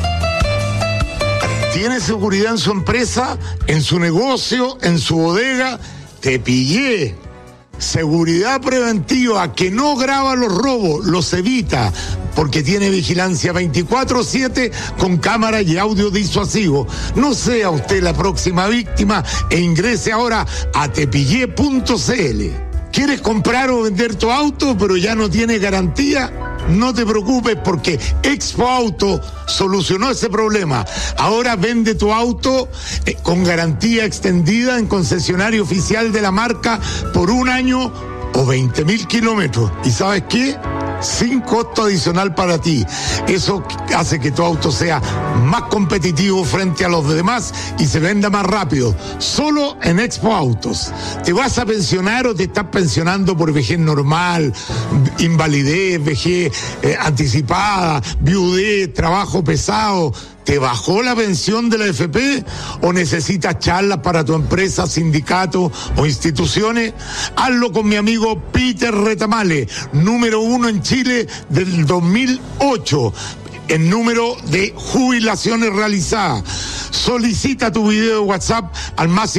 ¿Tiene seguridad en su empresa, en su negocio, en su bodega? Tepillé. Seguridad preventiva que no graba los robos, los evita, porque tiene vigilancia 24/7 con cámara y audio disuasivo. No sea usted la próxima víctima e ingrese ahora a tepillé.cl. ¿Quieres comprar o vender tu auto pero ya no tiene garantía? No te preocupes porque Expo Auto solucionó ese problema. Ahora vende tu auto con garantía extendida en concesionario oficial de la marca por 1 año o 20.000 kilómetros. ¿Y sabes qué? Sin costo adicional para ti. Eso hace que tu auto sea más competitivo frente a los demás y se venda más rápido. Solo en Expo Autos. ¿Te vas a pensionar o te estás pensionando por vejez normal, invalidez, vejez anticipada, viudez, trabajo pesado? ¿Te bajó la pensión de la AFP o necesitas charlas para tu empresa, sindicato o instituciones? Hazlo con mi amigo Peter Retamale, número 1 en Chile del 2008. En número de jubilaciones realizadas. Solicita tu video de WhatsApp al más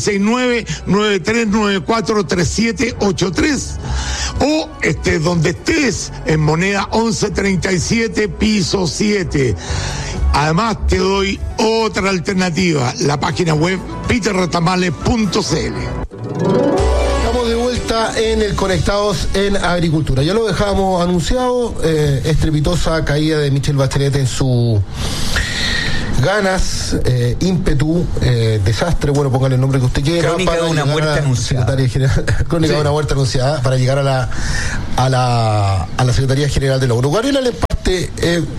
569-9394-3783 o estés donde estés, en moneda 1137 piso 7. Además te doy otra alternativa, la página web peterretamale.cl. De vuelta en el Conectados en Agricultura. Ya lo dejamos anunciado, estrepitosa caída de Michelle Bachelet en su ganas, ímpetu, desastre, bueno, póngale el nombre que usted quiera. Crónica de una muerte anunciada. Crónica de una muerte anunciada para llegar a la Secretaría General de la ONU. Gabriela Lemparte,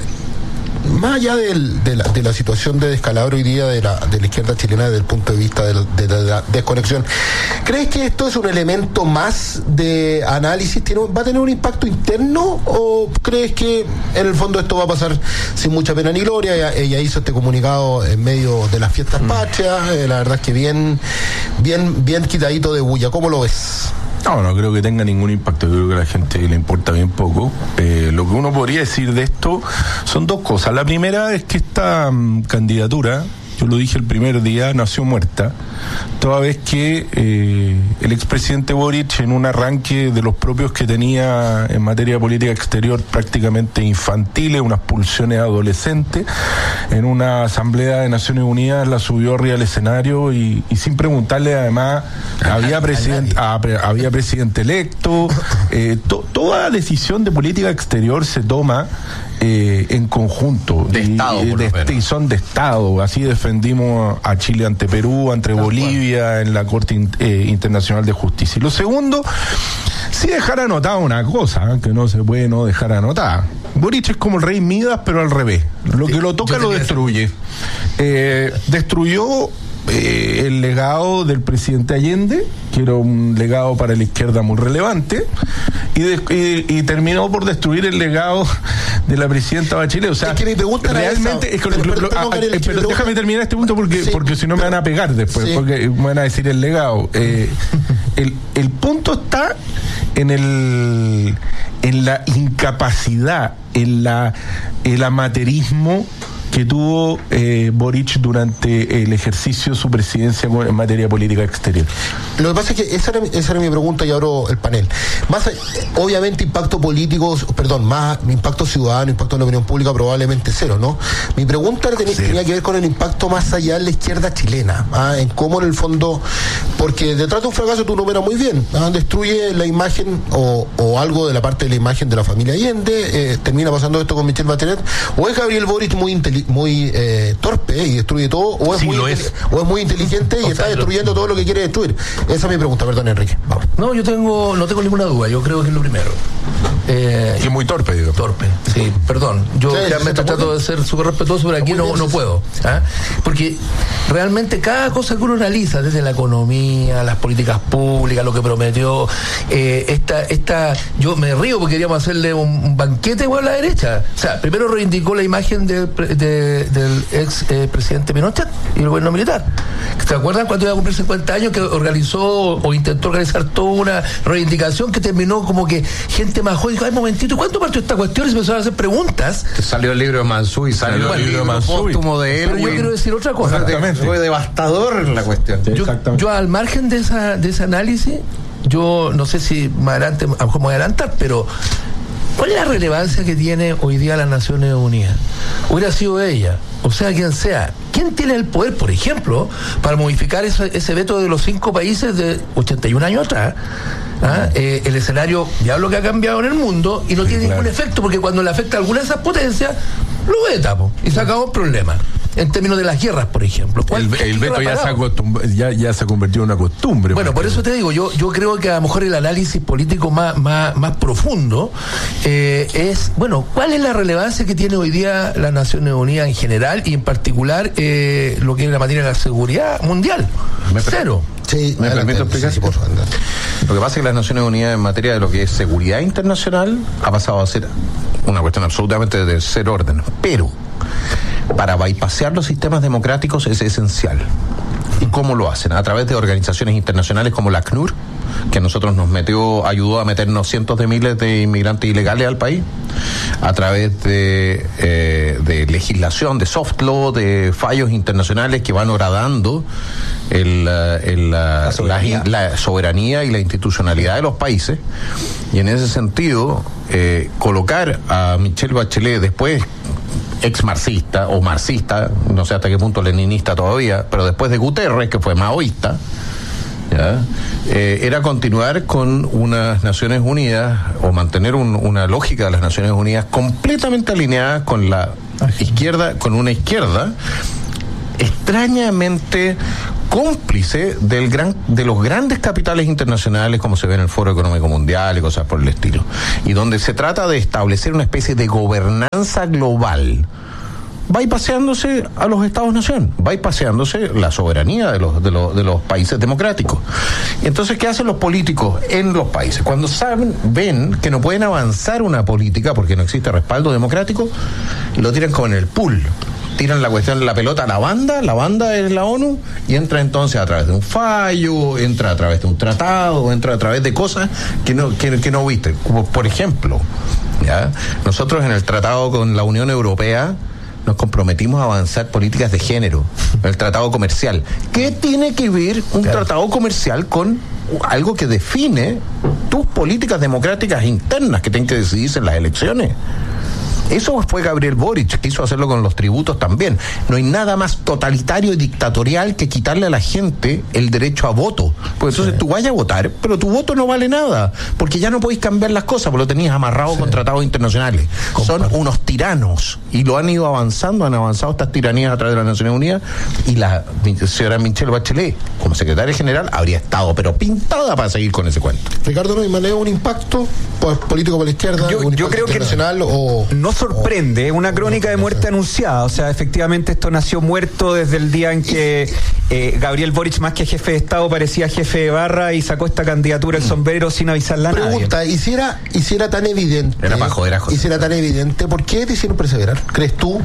más allá de la situación de descalabro hoy día de la izquierda chilena desde el punto de vista de la desconexión, ¿crees que esto es un elemento más de análisis? ¿Va a tener un impacto interno o crees que en el fondo esto va a pasar sin mucha pena ni gloria? Ella hizo este comunicado en medio de las fiestas patrias, la verdad es que bien quitadito de bulla. ¿Cómo lo ves? No creo que tenga ningún impacto. Yo creo que a la gente le importa bien poco. Lo que uno podría decir de esto son dos cosas. La primera es que esta candidatura, yo lo dije el primer día, nació muerta, toda vez que el expresidente Boric, en un arranque de los propios que tenía en materia de política exterior prácticamente infantiles, unas pulsiones adolescentes, en una asamblea de Naciones Unidas la subió arriba al escenario y sin preguntarle, además, había presidente electo. Toda decisión de política exterior se toma en conjunto de Estado, y son de Estado. Así defendimos a Chile ante Perú, ante Bolivia en la Corte Internacional de Justicia. Y lo segundo, sí dejar anotada una cosa, que no se puede no dejar anotada. Boric es como el rey Midas, pero al revés. Lo que lo toca lo destruye. Destruyó el legado del presidente Allende, que era un legado para la izquierda muy relevante, y terminó por destruir el legado de la presidenta Bachelet. O sea, es que realmente pero déjame terminar este punto porque si no me van a pegar después, porque me van a decir el legado. El punto está en la incapacidad, el amateurismo que tuvo Boric durante el ejercicio de su presidencia en materia de política exterior. Lo que pasa es que esa era mi pregunta y abro el panel. Obviamente impacto político, más impacto ciudadano, impacto en la opinión pública probablemente cero, ¿no? Mi pregunta tenía que ver con el impacto más allá de la izquierda chilena, en cómo en el fondo, porque detrás de un fracaso tú numeras muy bien, destruye la imagen o algo de la parte de la imagen de la familia Allende, termina pasando esto con Michelle Bachelet, o es Gabriel Boric muy torpe y destruye todo, o es muy inteligente y está destruyendo todo lo que quiere destruir. Esa es mi pregunta, perdón, Enrique. Vamos. No, no tengo ninguna duda, yo creo que es lo primero. Y es muy torpe, digo. Torpe, sí, perdón. Yo realmente trato de ser súper respetuoso, pero aquí no puedo. Porque realmente cada cosa que uno analiza, desde la economía, las políticas públicas, lo que prometió, yo me río porque queríamos hacerle un banquete a la derecha. O sea, primero reivindicó la imagen del ex presidente Pinochet y el gobierno militar. ¿Te acuerdan cuando iba a cumplir 50 años que organizó o intentó organizar toda una reivindicación que terminó como que gente más joven dijo, ay, momentito, ¿cuánto partió esta cuestión? Y se empezaron a hacer preguntas. Salió el libro de Mansú y salió el libro de Mansú de él. Pero yo quiero decir otra cosa. Exactamente. Fue devastador la cuestión. Yo al margen de ese análisis, yo no sé si más adelante, a lo mejor me voy a adelantar, pero ¿cuál es la relevancia que tiene hoy día las Naciones Unidas? Hubiera sido ella, o sea, quien sea. ¿Quién tiene el poder, por ejemplo, para modificar ese veto de los 5 países de 81 años atrás? El escenario, ya lo que ha cambiado en el mundo y no tiene ningún efecto, porque cuando le afecta a alguna de esas potencias, lo veta y se acabó el problema. En términos de las guerras, por ejemplo. El veto ya se ha convertido en una costumbre. Bueno, por eso te digo, yo creo que a lo mejor el análisis político más profundo es, bueno, ¿cuál es la relevancia que tiene hoy día las Naciones Unidas en general y en particular lo que es la materia de la seguridad mundial? Cero. Sí, ¿me permito explicar? Sí, por favor. Lo que pasa es que las Naciones Unidas en materia de lo que es seguridad internacional ha pasado a ser una cuestión absolutamente de tercer orden. Pero para bypassear los sistemas democráticos es esencial. ¿Y cómo lo hacen? A través de organizaciones internacionales como la ACNUR, que a nosotros ayudó a meternos cientos de miles de inmigrantes ilegales al país, a través de legislación, de soft law, de fallos internacionales que van horadando la soberanía y la institucionalidad de los países. Y en ese sentido, colocar a Michelle Bachelet después ex marxista o marxista, no sé hasta qué punto leninista todavía, pero después de Guterres, que fue maoísta, ¿ya? Era continuar con unas Naciones Unidas o mantener una lógica de las Naciones Unidas completamente alineada con la izquierda, con una izquierda extrañamente cómplice de los grandes capitales internacionales, como se ve en el Foro Económico Mundial y cosas por el estilo, y donde se trata de establecer una especie de gobernanza global, bypasseándose a los Estados-nación, bypasseándose la soberanía de los países democráticos. Entonces, ¿qué hacen los políticos en los países? Cuando ven que no pueden avanzar una política porque no existe respaldo democrático, lo tiran como en el pool. Tiran la pelota a la banda es la ONU, y entra entonces a través de un fallo, entra a través de un tratado, entra a través de cosas que no viste. Como por ejemplo, ¿ya? Nosotros en el tratado con la Unión Europea nos comprometimos a avanzar políticas de género, el tratado comercial. ¿Qué tiene que ver un tratado comercial con algo que define tus políticas democráticas internas que tienen que decidirse en las elecciones? Eso fue Gabriel Boric, quiso hacerlo con los tributos también. No hay nada más totalitario y dictatorial que quitarle a la gente el derecho a voto. Porque entonces tú vayas a votar, pero tu voto no vale nada, porque ya no podéis cambiar las cosas, porque lo tenías amarrado con tratados internacionales. Son unos tiranos, y lo han ido avanzando, han avanzado estas tiranías a través de las Naciones Unidas, y la señora Michelle Bachelet, como secretaria general, habría estado, pero pintada para seguir con ese cuento. Ricardo, ¿no hay un impacto político por la izquierda? Yo creo que no sorprende, una crónica de muerte anunciada. O sea, efectivamente esto nació muerto desde el día en que Gabriel Boric, más que jefe de Estado, parecía jefe de barra y sacó esta candidatura el sombrero sin avisarle a nadie. Pregunta, hiciera tan evidente, tan evidente, ¿por qué te hicieron perseverar? ¿Crees tú?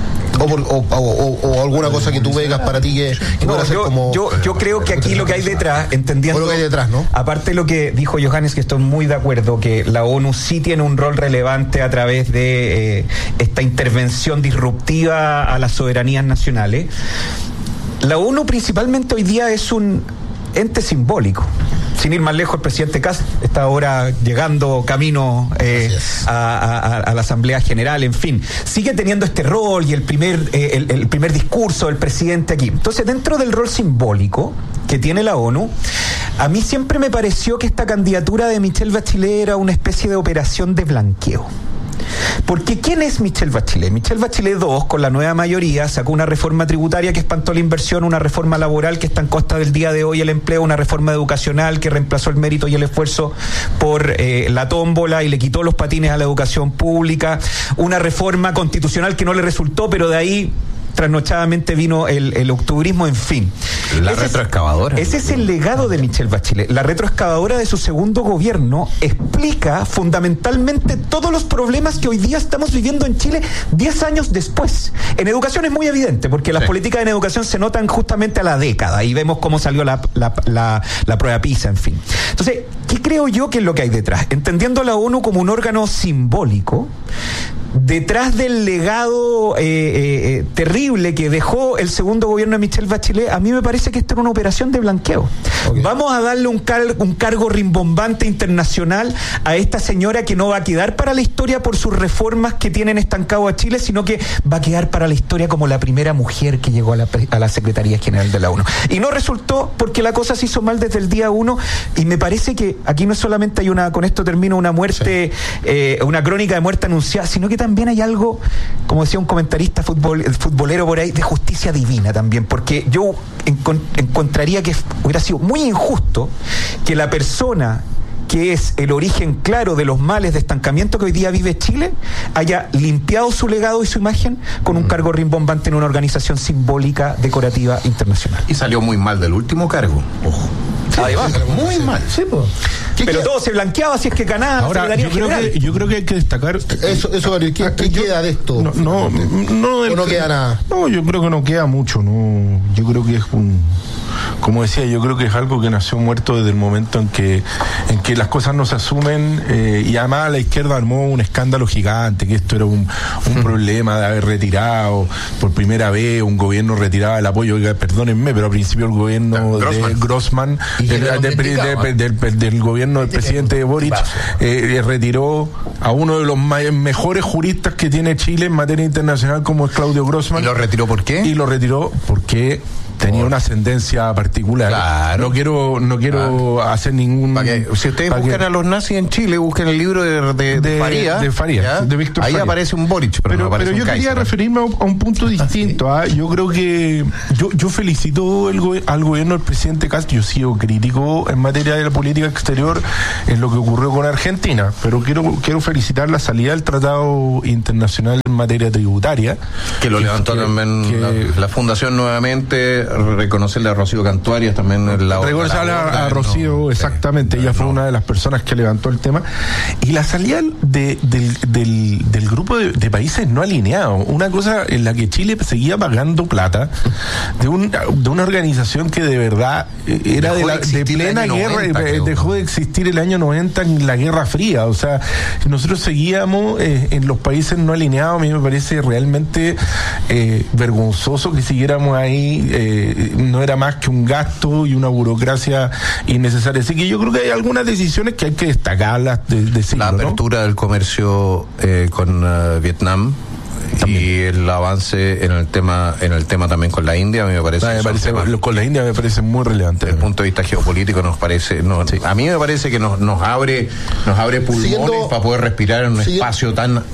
O alguna cosa que tú veas para ti que no, yo creo que aquí lo que hay detrás, entendiendo lo que hay detrás, ¿no? Aparte de lo que dijo Johannes, que estoy muy de acuerdo, que la ONU sí tiene un rol relevante a través de esta intervención disruptiva a las soberanías nacionales. La ONU principalmente hoy día es un ente simbólico. Sin ir más lejos, el presidente Kast está ahora llegando camino a la Asamblea General, en fin. Sigue teniendo este rol y el primer discurso del presidente aquí. Entonces, dentro del rol simbólico que tiene la ONU, a mí siempre me pareció que esta candidatura de Michelle Bachelet era una especie de operación de blanqueo. Porque ¿quién es Michelle Bachelet? Michelle Bachelet II, con la nueva mayoría, sacó una reforma tributaria que espantó la inversión, una reforma laboral que está en costa del día de hoy el empleo, una reforma educacional que reemplazó el mérito y el esfuerzo por la tómbola y le quitó los patines a la educación pública, una reforma constitucional que no le resultó, pero de ahí trasnochadamente vino el octubrismo, en fin. La retroexcavadora. Ese es el legado de Michelle Bachelet. La retroexcavadora de su segundo gobierno explica fundamentalmente todos los problemas que hoy día estamos viviendo en Chile 10 años después. En educación es muy evidente, porque las políticas en educación se notan justamente a la década, y vemos cómo salió la prueba PISA, en fin. Entonces, ¿qué creo yo que es lo que hay detrás? Entendiendo a la ONU como un órgano simbólico, detrás del legado terrible que dejó el segundo gobierno de Michelle Bachelet, a mí me parece que esta era una operación de blanqueo. Vamos a darle un cargo rimbombante internacional a esta señora que no va a quedar para la historia por sus reformas que tienen estancado a Chile, sino que va a quedar para la historia como la primera mujer que llegó a la Secretaría General de la ONU. Y no resultó, porque la cosa se hizo mal desde el día 1, y me parece que aquí no solamente hay con esto termino, una muerte, una crónica de muerte anunciada, sino que también hay algo, como decía un comentarista futbolero por ahí, de justicia divina también, porque yo encontraría que hubiera sido muy injusto que la persona que es el origen claro de los males de estancamiento que hoy día vive Chile haya limpiado su legado y su imagen con un cargo rimbombante en una organización simbólica decorativa internacional. Y salió muy mal del último cargo, ojo. Ahí va. Muy mal. Sí, pues. Pero todo se blanqueaba si es que ganaba. Ahora, yo creo que hay que destacar. Eso, Gabriel, ¿qué queda de esto? No queda nada. No, yo creo que no queda mucho. No, yo creo que es como decía, yo creo que es algo que nació muerto desde el momento en que las cosas no se asumen, y además la izquierda armó un escándalo gigante, que esto era un problema de haber retirado por primera vez, un gobierno retiraba el apoyo. Oiga, perdónenme, pero al principio el gobierno de Grossman, del gobierno del presidente Boric, retiró a uno de los mejores juristas que tiene Chile en materia internacional, como es Claudio Grossman. ¿Y lo retiró por qué? Y lo retiró porque tenía una ascendencia particular. Claro. No quiero hacer ningún. Si ustedes buscan a los nazis en Chile, busquen el libro de Faría. De Faría, de Víctor Ahí Faría. Aparece un Boric, pero yo quería referirme a un punto distinto. Yo creo que yo felicito al gobierno del presidente Castro. Yo sigo crítico en materia de la política exterior en lo que ocurrió con Argentina, pero quiero felicitar la salida del Tratado Internacional en materia tributaria, que lo levantó también la Fundación nuevamente. Reconocerle a Rocío Cantuarias también reconocerle a Rocío, exactamente, ella fue una de las personas que levantó el tema, y la salida del grupo de países no alineados, una cosa en la que Chile seguía pagando plata de una organización que de verdad era de plena guerra, 90, dejó de existir el año 90 en la Guerra Fría. O sea, nosotros seguíamos en los países no alineados. A mí me parece realmente vergonzoso que siguiéramos ahí. No era más que un gasto y una burocracia innecesaria. Así que yo creo que hay algunas decisiones que hay que destacarlas de la apertura del comercio con Vietnam también. Y el avance en el tema también con la India, a mí me parece con la India me parece muy relevante. Desde el punto de vista geopolítico nos parece, sí. A mí me parece que nos abre pulmones para poder respirar en un espacio tan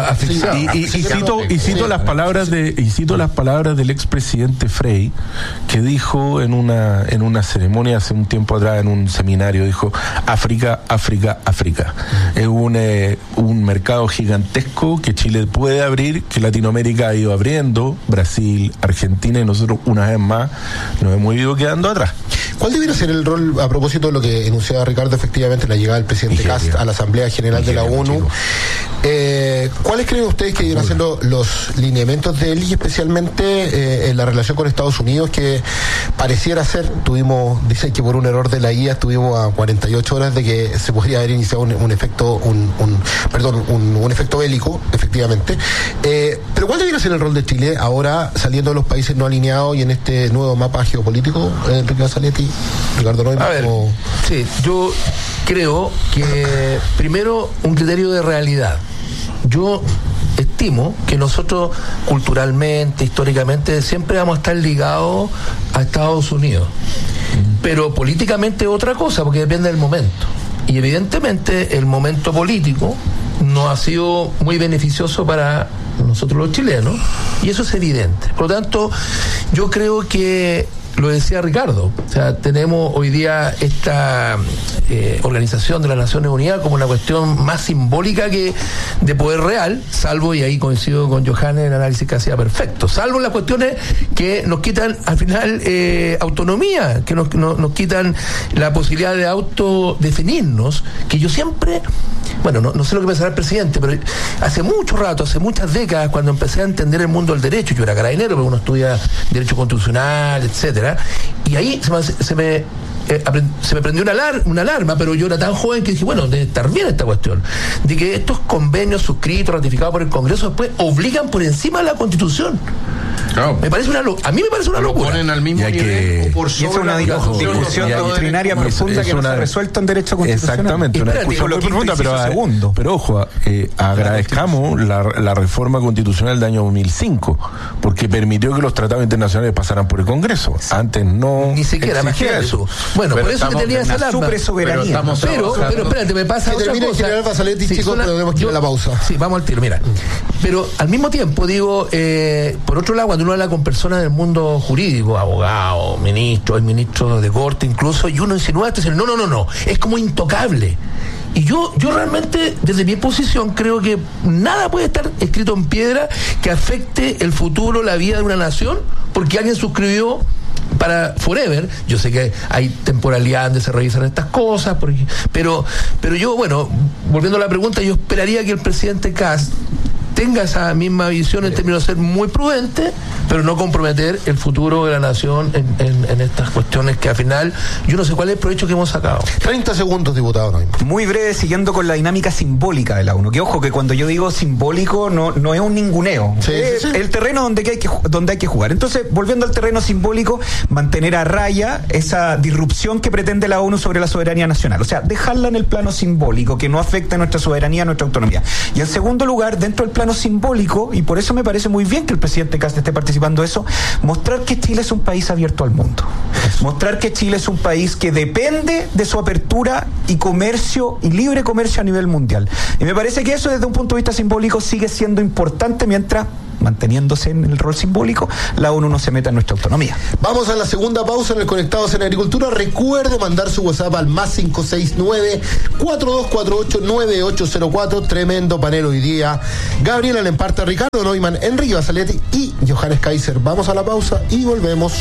y cito las palabras del expresidente Frei, que dijo en una ceremonia hace un tiempo atrás, en un seminario, dijo: África. Es un mercado gigantesco que Chile puede abrir, que Latinoamérica ha ido abriendo, Brasil, Argentina, y nosotros una vez más nos hemos ido quedando atrás. ¿Cuál debería ser el rol, a propósito de lo que enunciaba Ricardo, efectivamente, la llegada del presidente Kast a la Asamblea General de la ONU? ¿Cuáles creen ustedes que deberían ser los lineamientos de él, y especialmente en la relación con Estados Unidos, que pareciera ser, dicen que por un error de la guía estuvimos a 48 horas de que se podría haber iniciado un efecto bélico, efectivamente. Pero ¿cuál debería ser el rol de Chile ahora, saliendo de los países no alineados y en este nuevo mapa geopolítico, Enrique Basaletti, Ricardo Neumann? A ver, sí, yo creo que primero un criterio de realidad. Yo estimo que nosotros culturalmente, históricamente, siempre vamos a estar ligados a Estados Unidos, pero políticamente otra cosa, porque depende del momento, y evidentemente el momento político no ha sido muy beneficioso para nosotros los chilenos, y eso es evidente. Por lo tanto, yo creo que lo decía Ricardo, o sea, tenemos hoy día esta Organización de las Naciones Unidas como una cuestión más simbólica que de poder real, salvo, y ahí coincido con Johannes, el análisis que hacía perfecto, salvo las cuestiones que nos quitan al final autonomía, que nos quitan la posibilidad de autodefinirnos, que yo siempre, bueno, no sé lo que pensará el presidente, pero hace mucho rato, hace muchas décadas, cuando empecé a entender el mundo del derecho, yo era carabinero, pero uno estudia derecho constitucional, etcétera, y ahí se me prendió una alarma, pero yo era tan joven que dije, bueno, debe estar bien esta cuestión, de que estos convenios suscritos, ratificados por el Congreso, después obligan por encima de la Constitución. Claro. A mí me parece una locura. Ponen al mismo nivel, y es una discusión doctrinaria profunda que no se ha resuelto en derecho constitucional. Exactamente, una discusión muy profunda, pero ojo, agradezcamos la reforma constitucional del año 2005, porque permitió que los tratados internacionales pasaran por el Congreso. Antes no ni siquiera eso. Bueno, pero por eso que tenía esa alarma. Pero espérate, me pasa otra cosa. Chicos, pero tenemos que ir a la pausa. Sí, vamos al tiro, mira. Pero al mismo tiempo, digo, por otro lado, cuando uno habla con personas del mundo jurídico, abogados, ministros de corte incluso, y uno insinúa esto, no, es como intocable. Y yo realmente, desde mi posición, creo que nada puede estar escrito en piedra que afecte el futuro, la vida de una nación, porque alguien suscribió para forever. Yo sé que hay temporalidad donde se revisan estas cosas, pero yo, bueno, volviendo a la pregunta, yo esperaría que el presidente Kast tenga esa misma visión en términos de ser muy prudente, pero no comprometer el futuro de la nación en estas cuestiones que al final yo no sé cuál es el provecho que hemos sacado. 30 segundos, diputado. Muy breve, siguiendo con la dinámica simbólica de la ONU, que ojo que cuando yo digo simbólico no es un ninguneo, es el terreno donde hay que jugar. Entonces, volviendo al terreno simbólico, mantener a raya esa disrupción que pretende la ONU sobre la soberanía nacional, o sea, dejarla en el plano simbólico, que no afecte a nuestra soberanía, a nuestra autonomía. Y en segundo lugar, dentro del plano simbólico, y por eso me parece muy bien que el presidente Kast esté participando de eso, mostrar que Chile es un país abierto al mundo, mostrar que Chile es un país que depende de su apertura y comercio y libre comercio a nivel mundial, y me parece que eso desde un punto de vista simbólico sigue siendo importante mientras, manteniéndose en el rol simbólico, la ONU no se meta en nuestra autonomía. Vamos a la segunda pausa en el Conectados en Agricultura. Recuerde mandar su WhatsApp al más 569-4248-9804. Tremendo panel hoy día. Gabriela Lemparta, Ricardo Neumann, Enrique Basaletti y Johannes Kaiser. Vamos a la pausa y volvemos.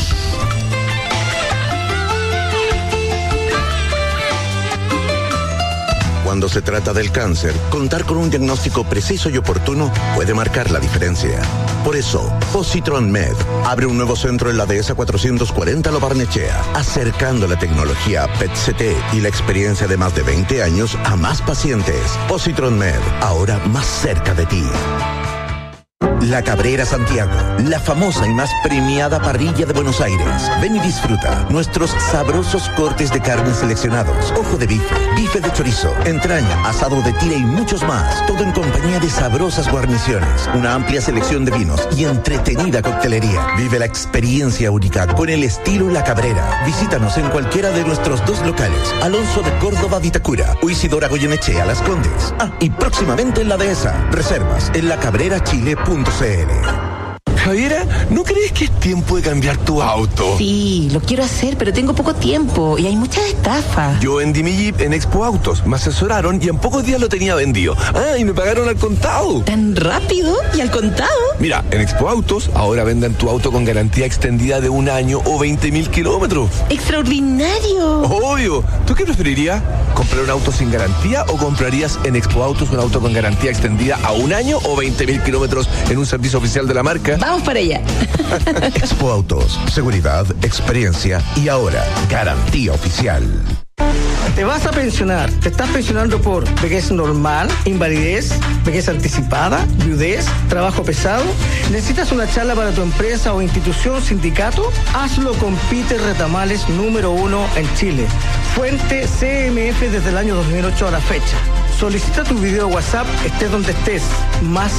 Cuando se trata del cáncer, contar con un diagnóstico preciso y oportuno puede marcar la diferencia. Por eso, Positron Med abre un nuevo centro en la Dehesa 440 Lo Barnechea, acercando la tecnología PET-CT y la experiencia de más de 20 años a más pacientes. Positron Med, ahora más cerca de ti. La Cabrera Santiago, la famosa y más premiada parrilla de Buenos Aires. Ven y disfruta nuestros sabrosos cortes de carne seleccionados, ojo de bife, bife de chorizo, entraña, asado de tira y muchos más. Todo en compañía de sabrosas guarniciones, una amplia selección de vinos y entretenida coctelería. Vive la experiencia única con el estilo La Cabrera. Visítanos en cualquiera de nuestros 2 locales, Alonso de Córdoba Vitacura o Isidora Goyenechea Las Condes. Y próximamente en la Dehesa. Reservas en lacabrerachile.cl. Javiera, ¿no crees que es tiempo de cambiar tu auto? Sí, lo quiero hacer, pero tengo poco tiempo y hay muchas estafas. Yo vendí mi Jeep en Expo Autos, me asesoraron y en pocos días lo tenía vendido. Y me pagaron al contado. ¿Tan rápido y al contado? Mira, en Expo Autos ahora venden tu auto con garantía extendida de 1 año o 20.000 kilómetros. ¡Extraordinario! Obvio. ¿Tú qué preferirías? ¿Comprar un auto sin garantía o comprarías en Expo Autos un auto con garantía extendida a 1 año o 20.000 kilómetros en un servicio oficial de la marca? Vamos para allá. Expo Autos, seguridad, experiencia y ahora garantía oficial. Te vas a pensionar. Te estás pensionando por vejez normal, invalidez, vejez anticipada, viudez, trabajo pesado. ¿Necesitas una charla para tu empresa o institución, sindicato? Hazlo con Peter Retamales, número 1 en Chile. Fuente CMF desde el año 2008 a la fecha. Solicita tu video WhatsApp, estés donde estés. Más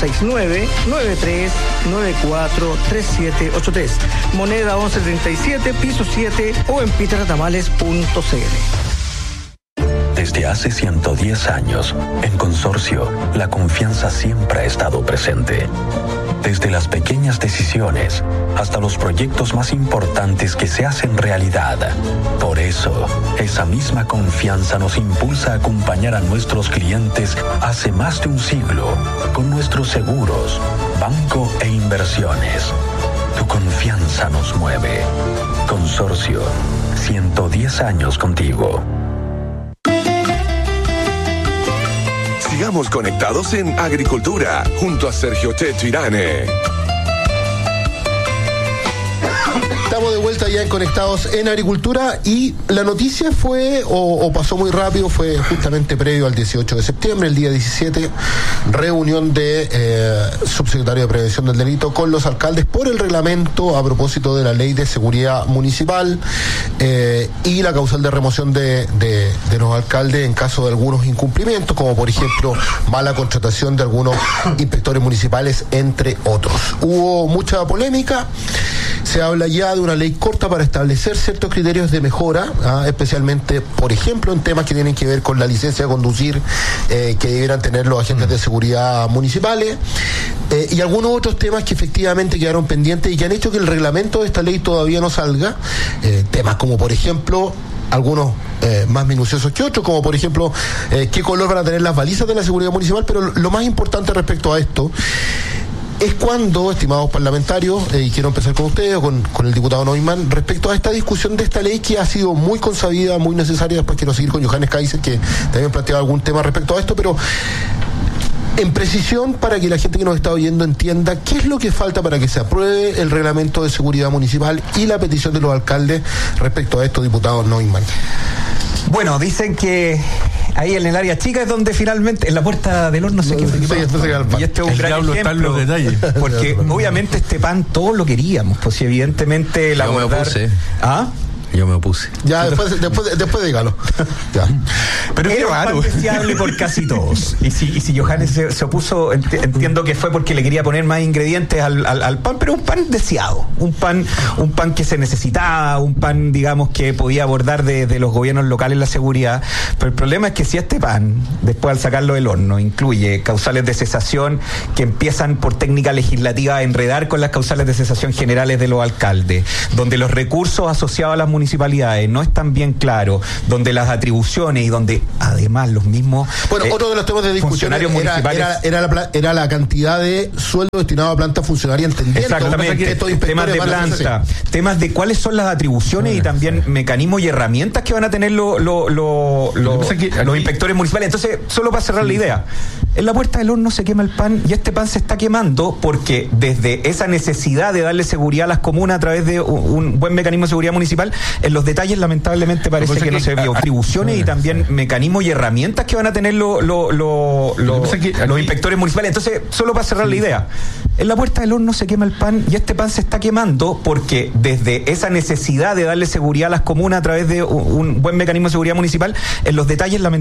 569-9394-3783. Moneda 1137, piso 7 o en peterretamales.cl. Desde hace 110 años, en Consorcio, la confianza siempre ha estado presente. Desde las pequeñas decisiones hasta los proyectos más importantes que se hacen realidad. Por eso, esa misma confianza nos impulsa a acompañar a nuestros clientes hace más de un siglo con nuestros seguros, banco e inversiones. Tu confianza nos mueve. Consorcio, 110 años contigo. Sigamos conectados en Agricultura, junto a Sergio Checho Irane. Estamos de vuelta ya en Conectados en Agricultura y la noticia fue, o pasó muy rápido, fue justamente previo al 18 de septiembre, el día 17, reunión de subsecretario de Prevención del Delito con los alcaldes por el reglamento a propósito de la Ley de Seguridad Municipal y la causal de remoción de los alcaldes en caso de algunos incumplimientos, como por ejemplo mala contratación de algunos inspectores municipales, entre otros. Hubo mucha polémica, se habla ya de una ley corta para establecer ciertos criterios de mejora, especialmente, por ejemplo, en temas que tienen que ver con la licencia de conducir que debieran tener los agentes de seguridad municipales, y algunos otros temas que efectivamente quedaron pendientes y que han hecho que el reglamento de esta ley todavía no salga, temas como, por ejemplo, algunos más minuciosos que otros, como por ejemplo qué color van a tener las balizas de la seguridad municipal, pero lo más importante respecto a esto es cuando, estimados parlamentarios, y quiero empezar con ustedes o con el diputado Neumann, respecto a esta discusión de esta ley que ha sido muy consabida, muy necesaria. Después quiero seguir con Johannes Kaiser, que también planteaba algún tema respecto a esto, pero en precisión, para que la gente que nos está oyendo entienda qué es lo que falta para que se apruebe el reglamento de seguridad municipal y la petición de los alcaldes respecto a esto, diputado Neumann. Bueno, dicen que ahí en el área chica es donde finalmente, en la puerta del horno se quema. Y este es un gran ejemplo, porque obviamente este pan todos lo queríamos, pues evidentemente la Yo me opuse. Ya, después dígalo. Ya. Pero era un pan deseable por casi todos. Y si Johannes se opuso, entiendo que fue porque le quería poner más ingredientes al pan, pero un pan deseado. Un pan que se necesitaba, un pan, digamos, que podía abordar de los gobiernos locales la seguridad. Pero el problema es que si este pan, después al sacarlo del horno, incluye causales de cesación que empiezan por técnica legislativa a enredar con las causales de cesación generales de los alcaldes, donde los recursos asociados a las municipalidades no están bien claros, donde las atribuciones y donde además los mismos otro de los temas de discusión era la cantidad de sueldo destinado a planta funcionaria, entendiendo exactamente temas de planta, temas de cuáles son las atribuciones y también mecanismos y herramientas que van a tener los inspectores municipales. Entonces, solo para cerrar la idea, en la puerta del horno se quema el pan y este pan se está quemando porque desde esa necesidad de darle seguridad a las comunas a través de un buen mecanismo de seguridad municipal, en los detalles lamentablemente parece que no se vio atribuciones y también mecanismos y herramientas que van a tener los inspectores municipales. Entonces, solo para cerrar la idea, en la puerta del horno se quema el pan y este pan se está quemando porque desde esa necesidad de darle seguridad a las comunas a través de un buen mecanismo de seguridad municipal, en los detalles lamentablemente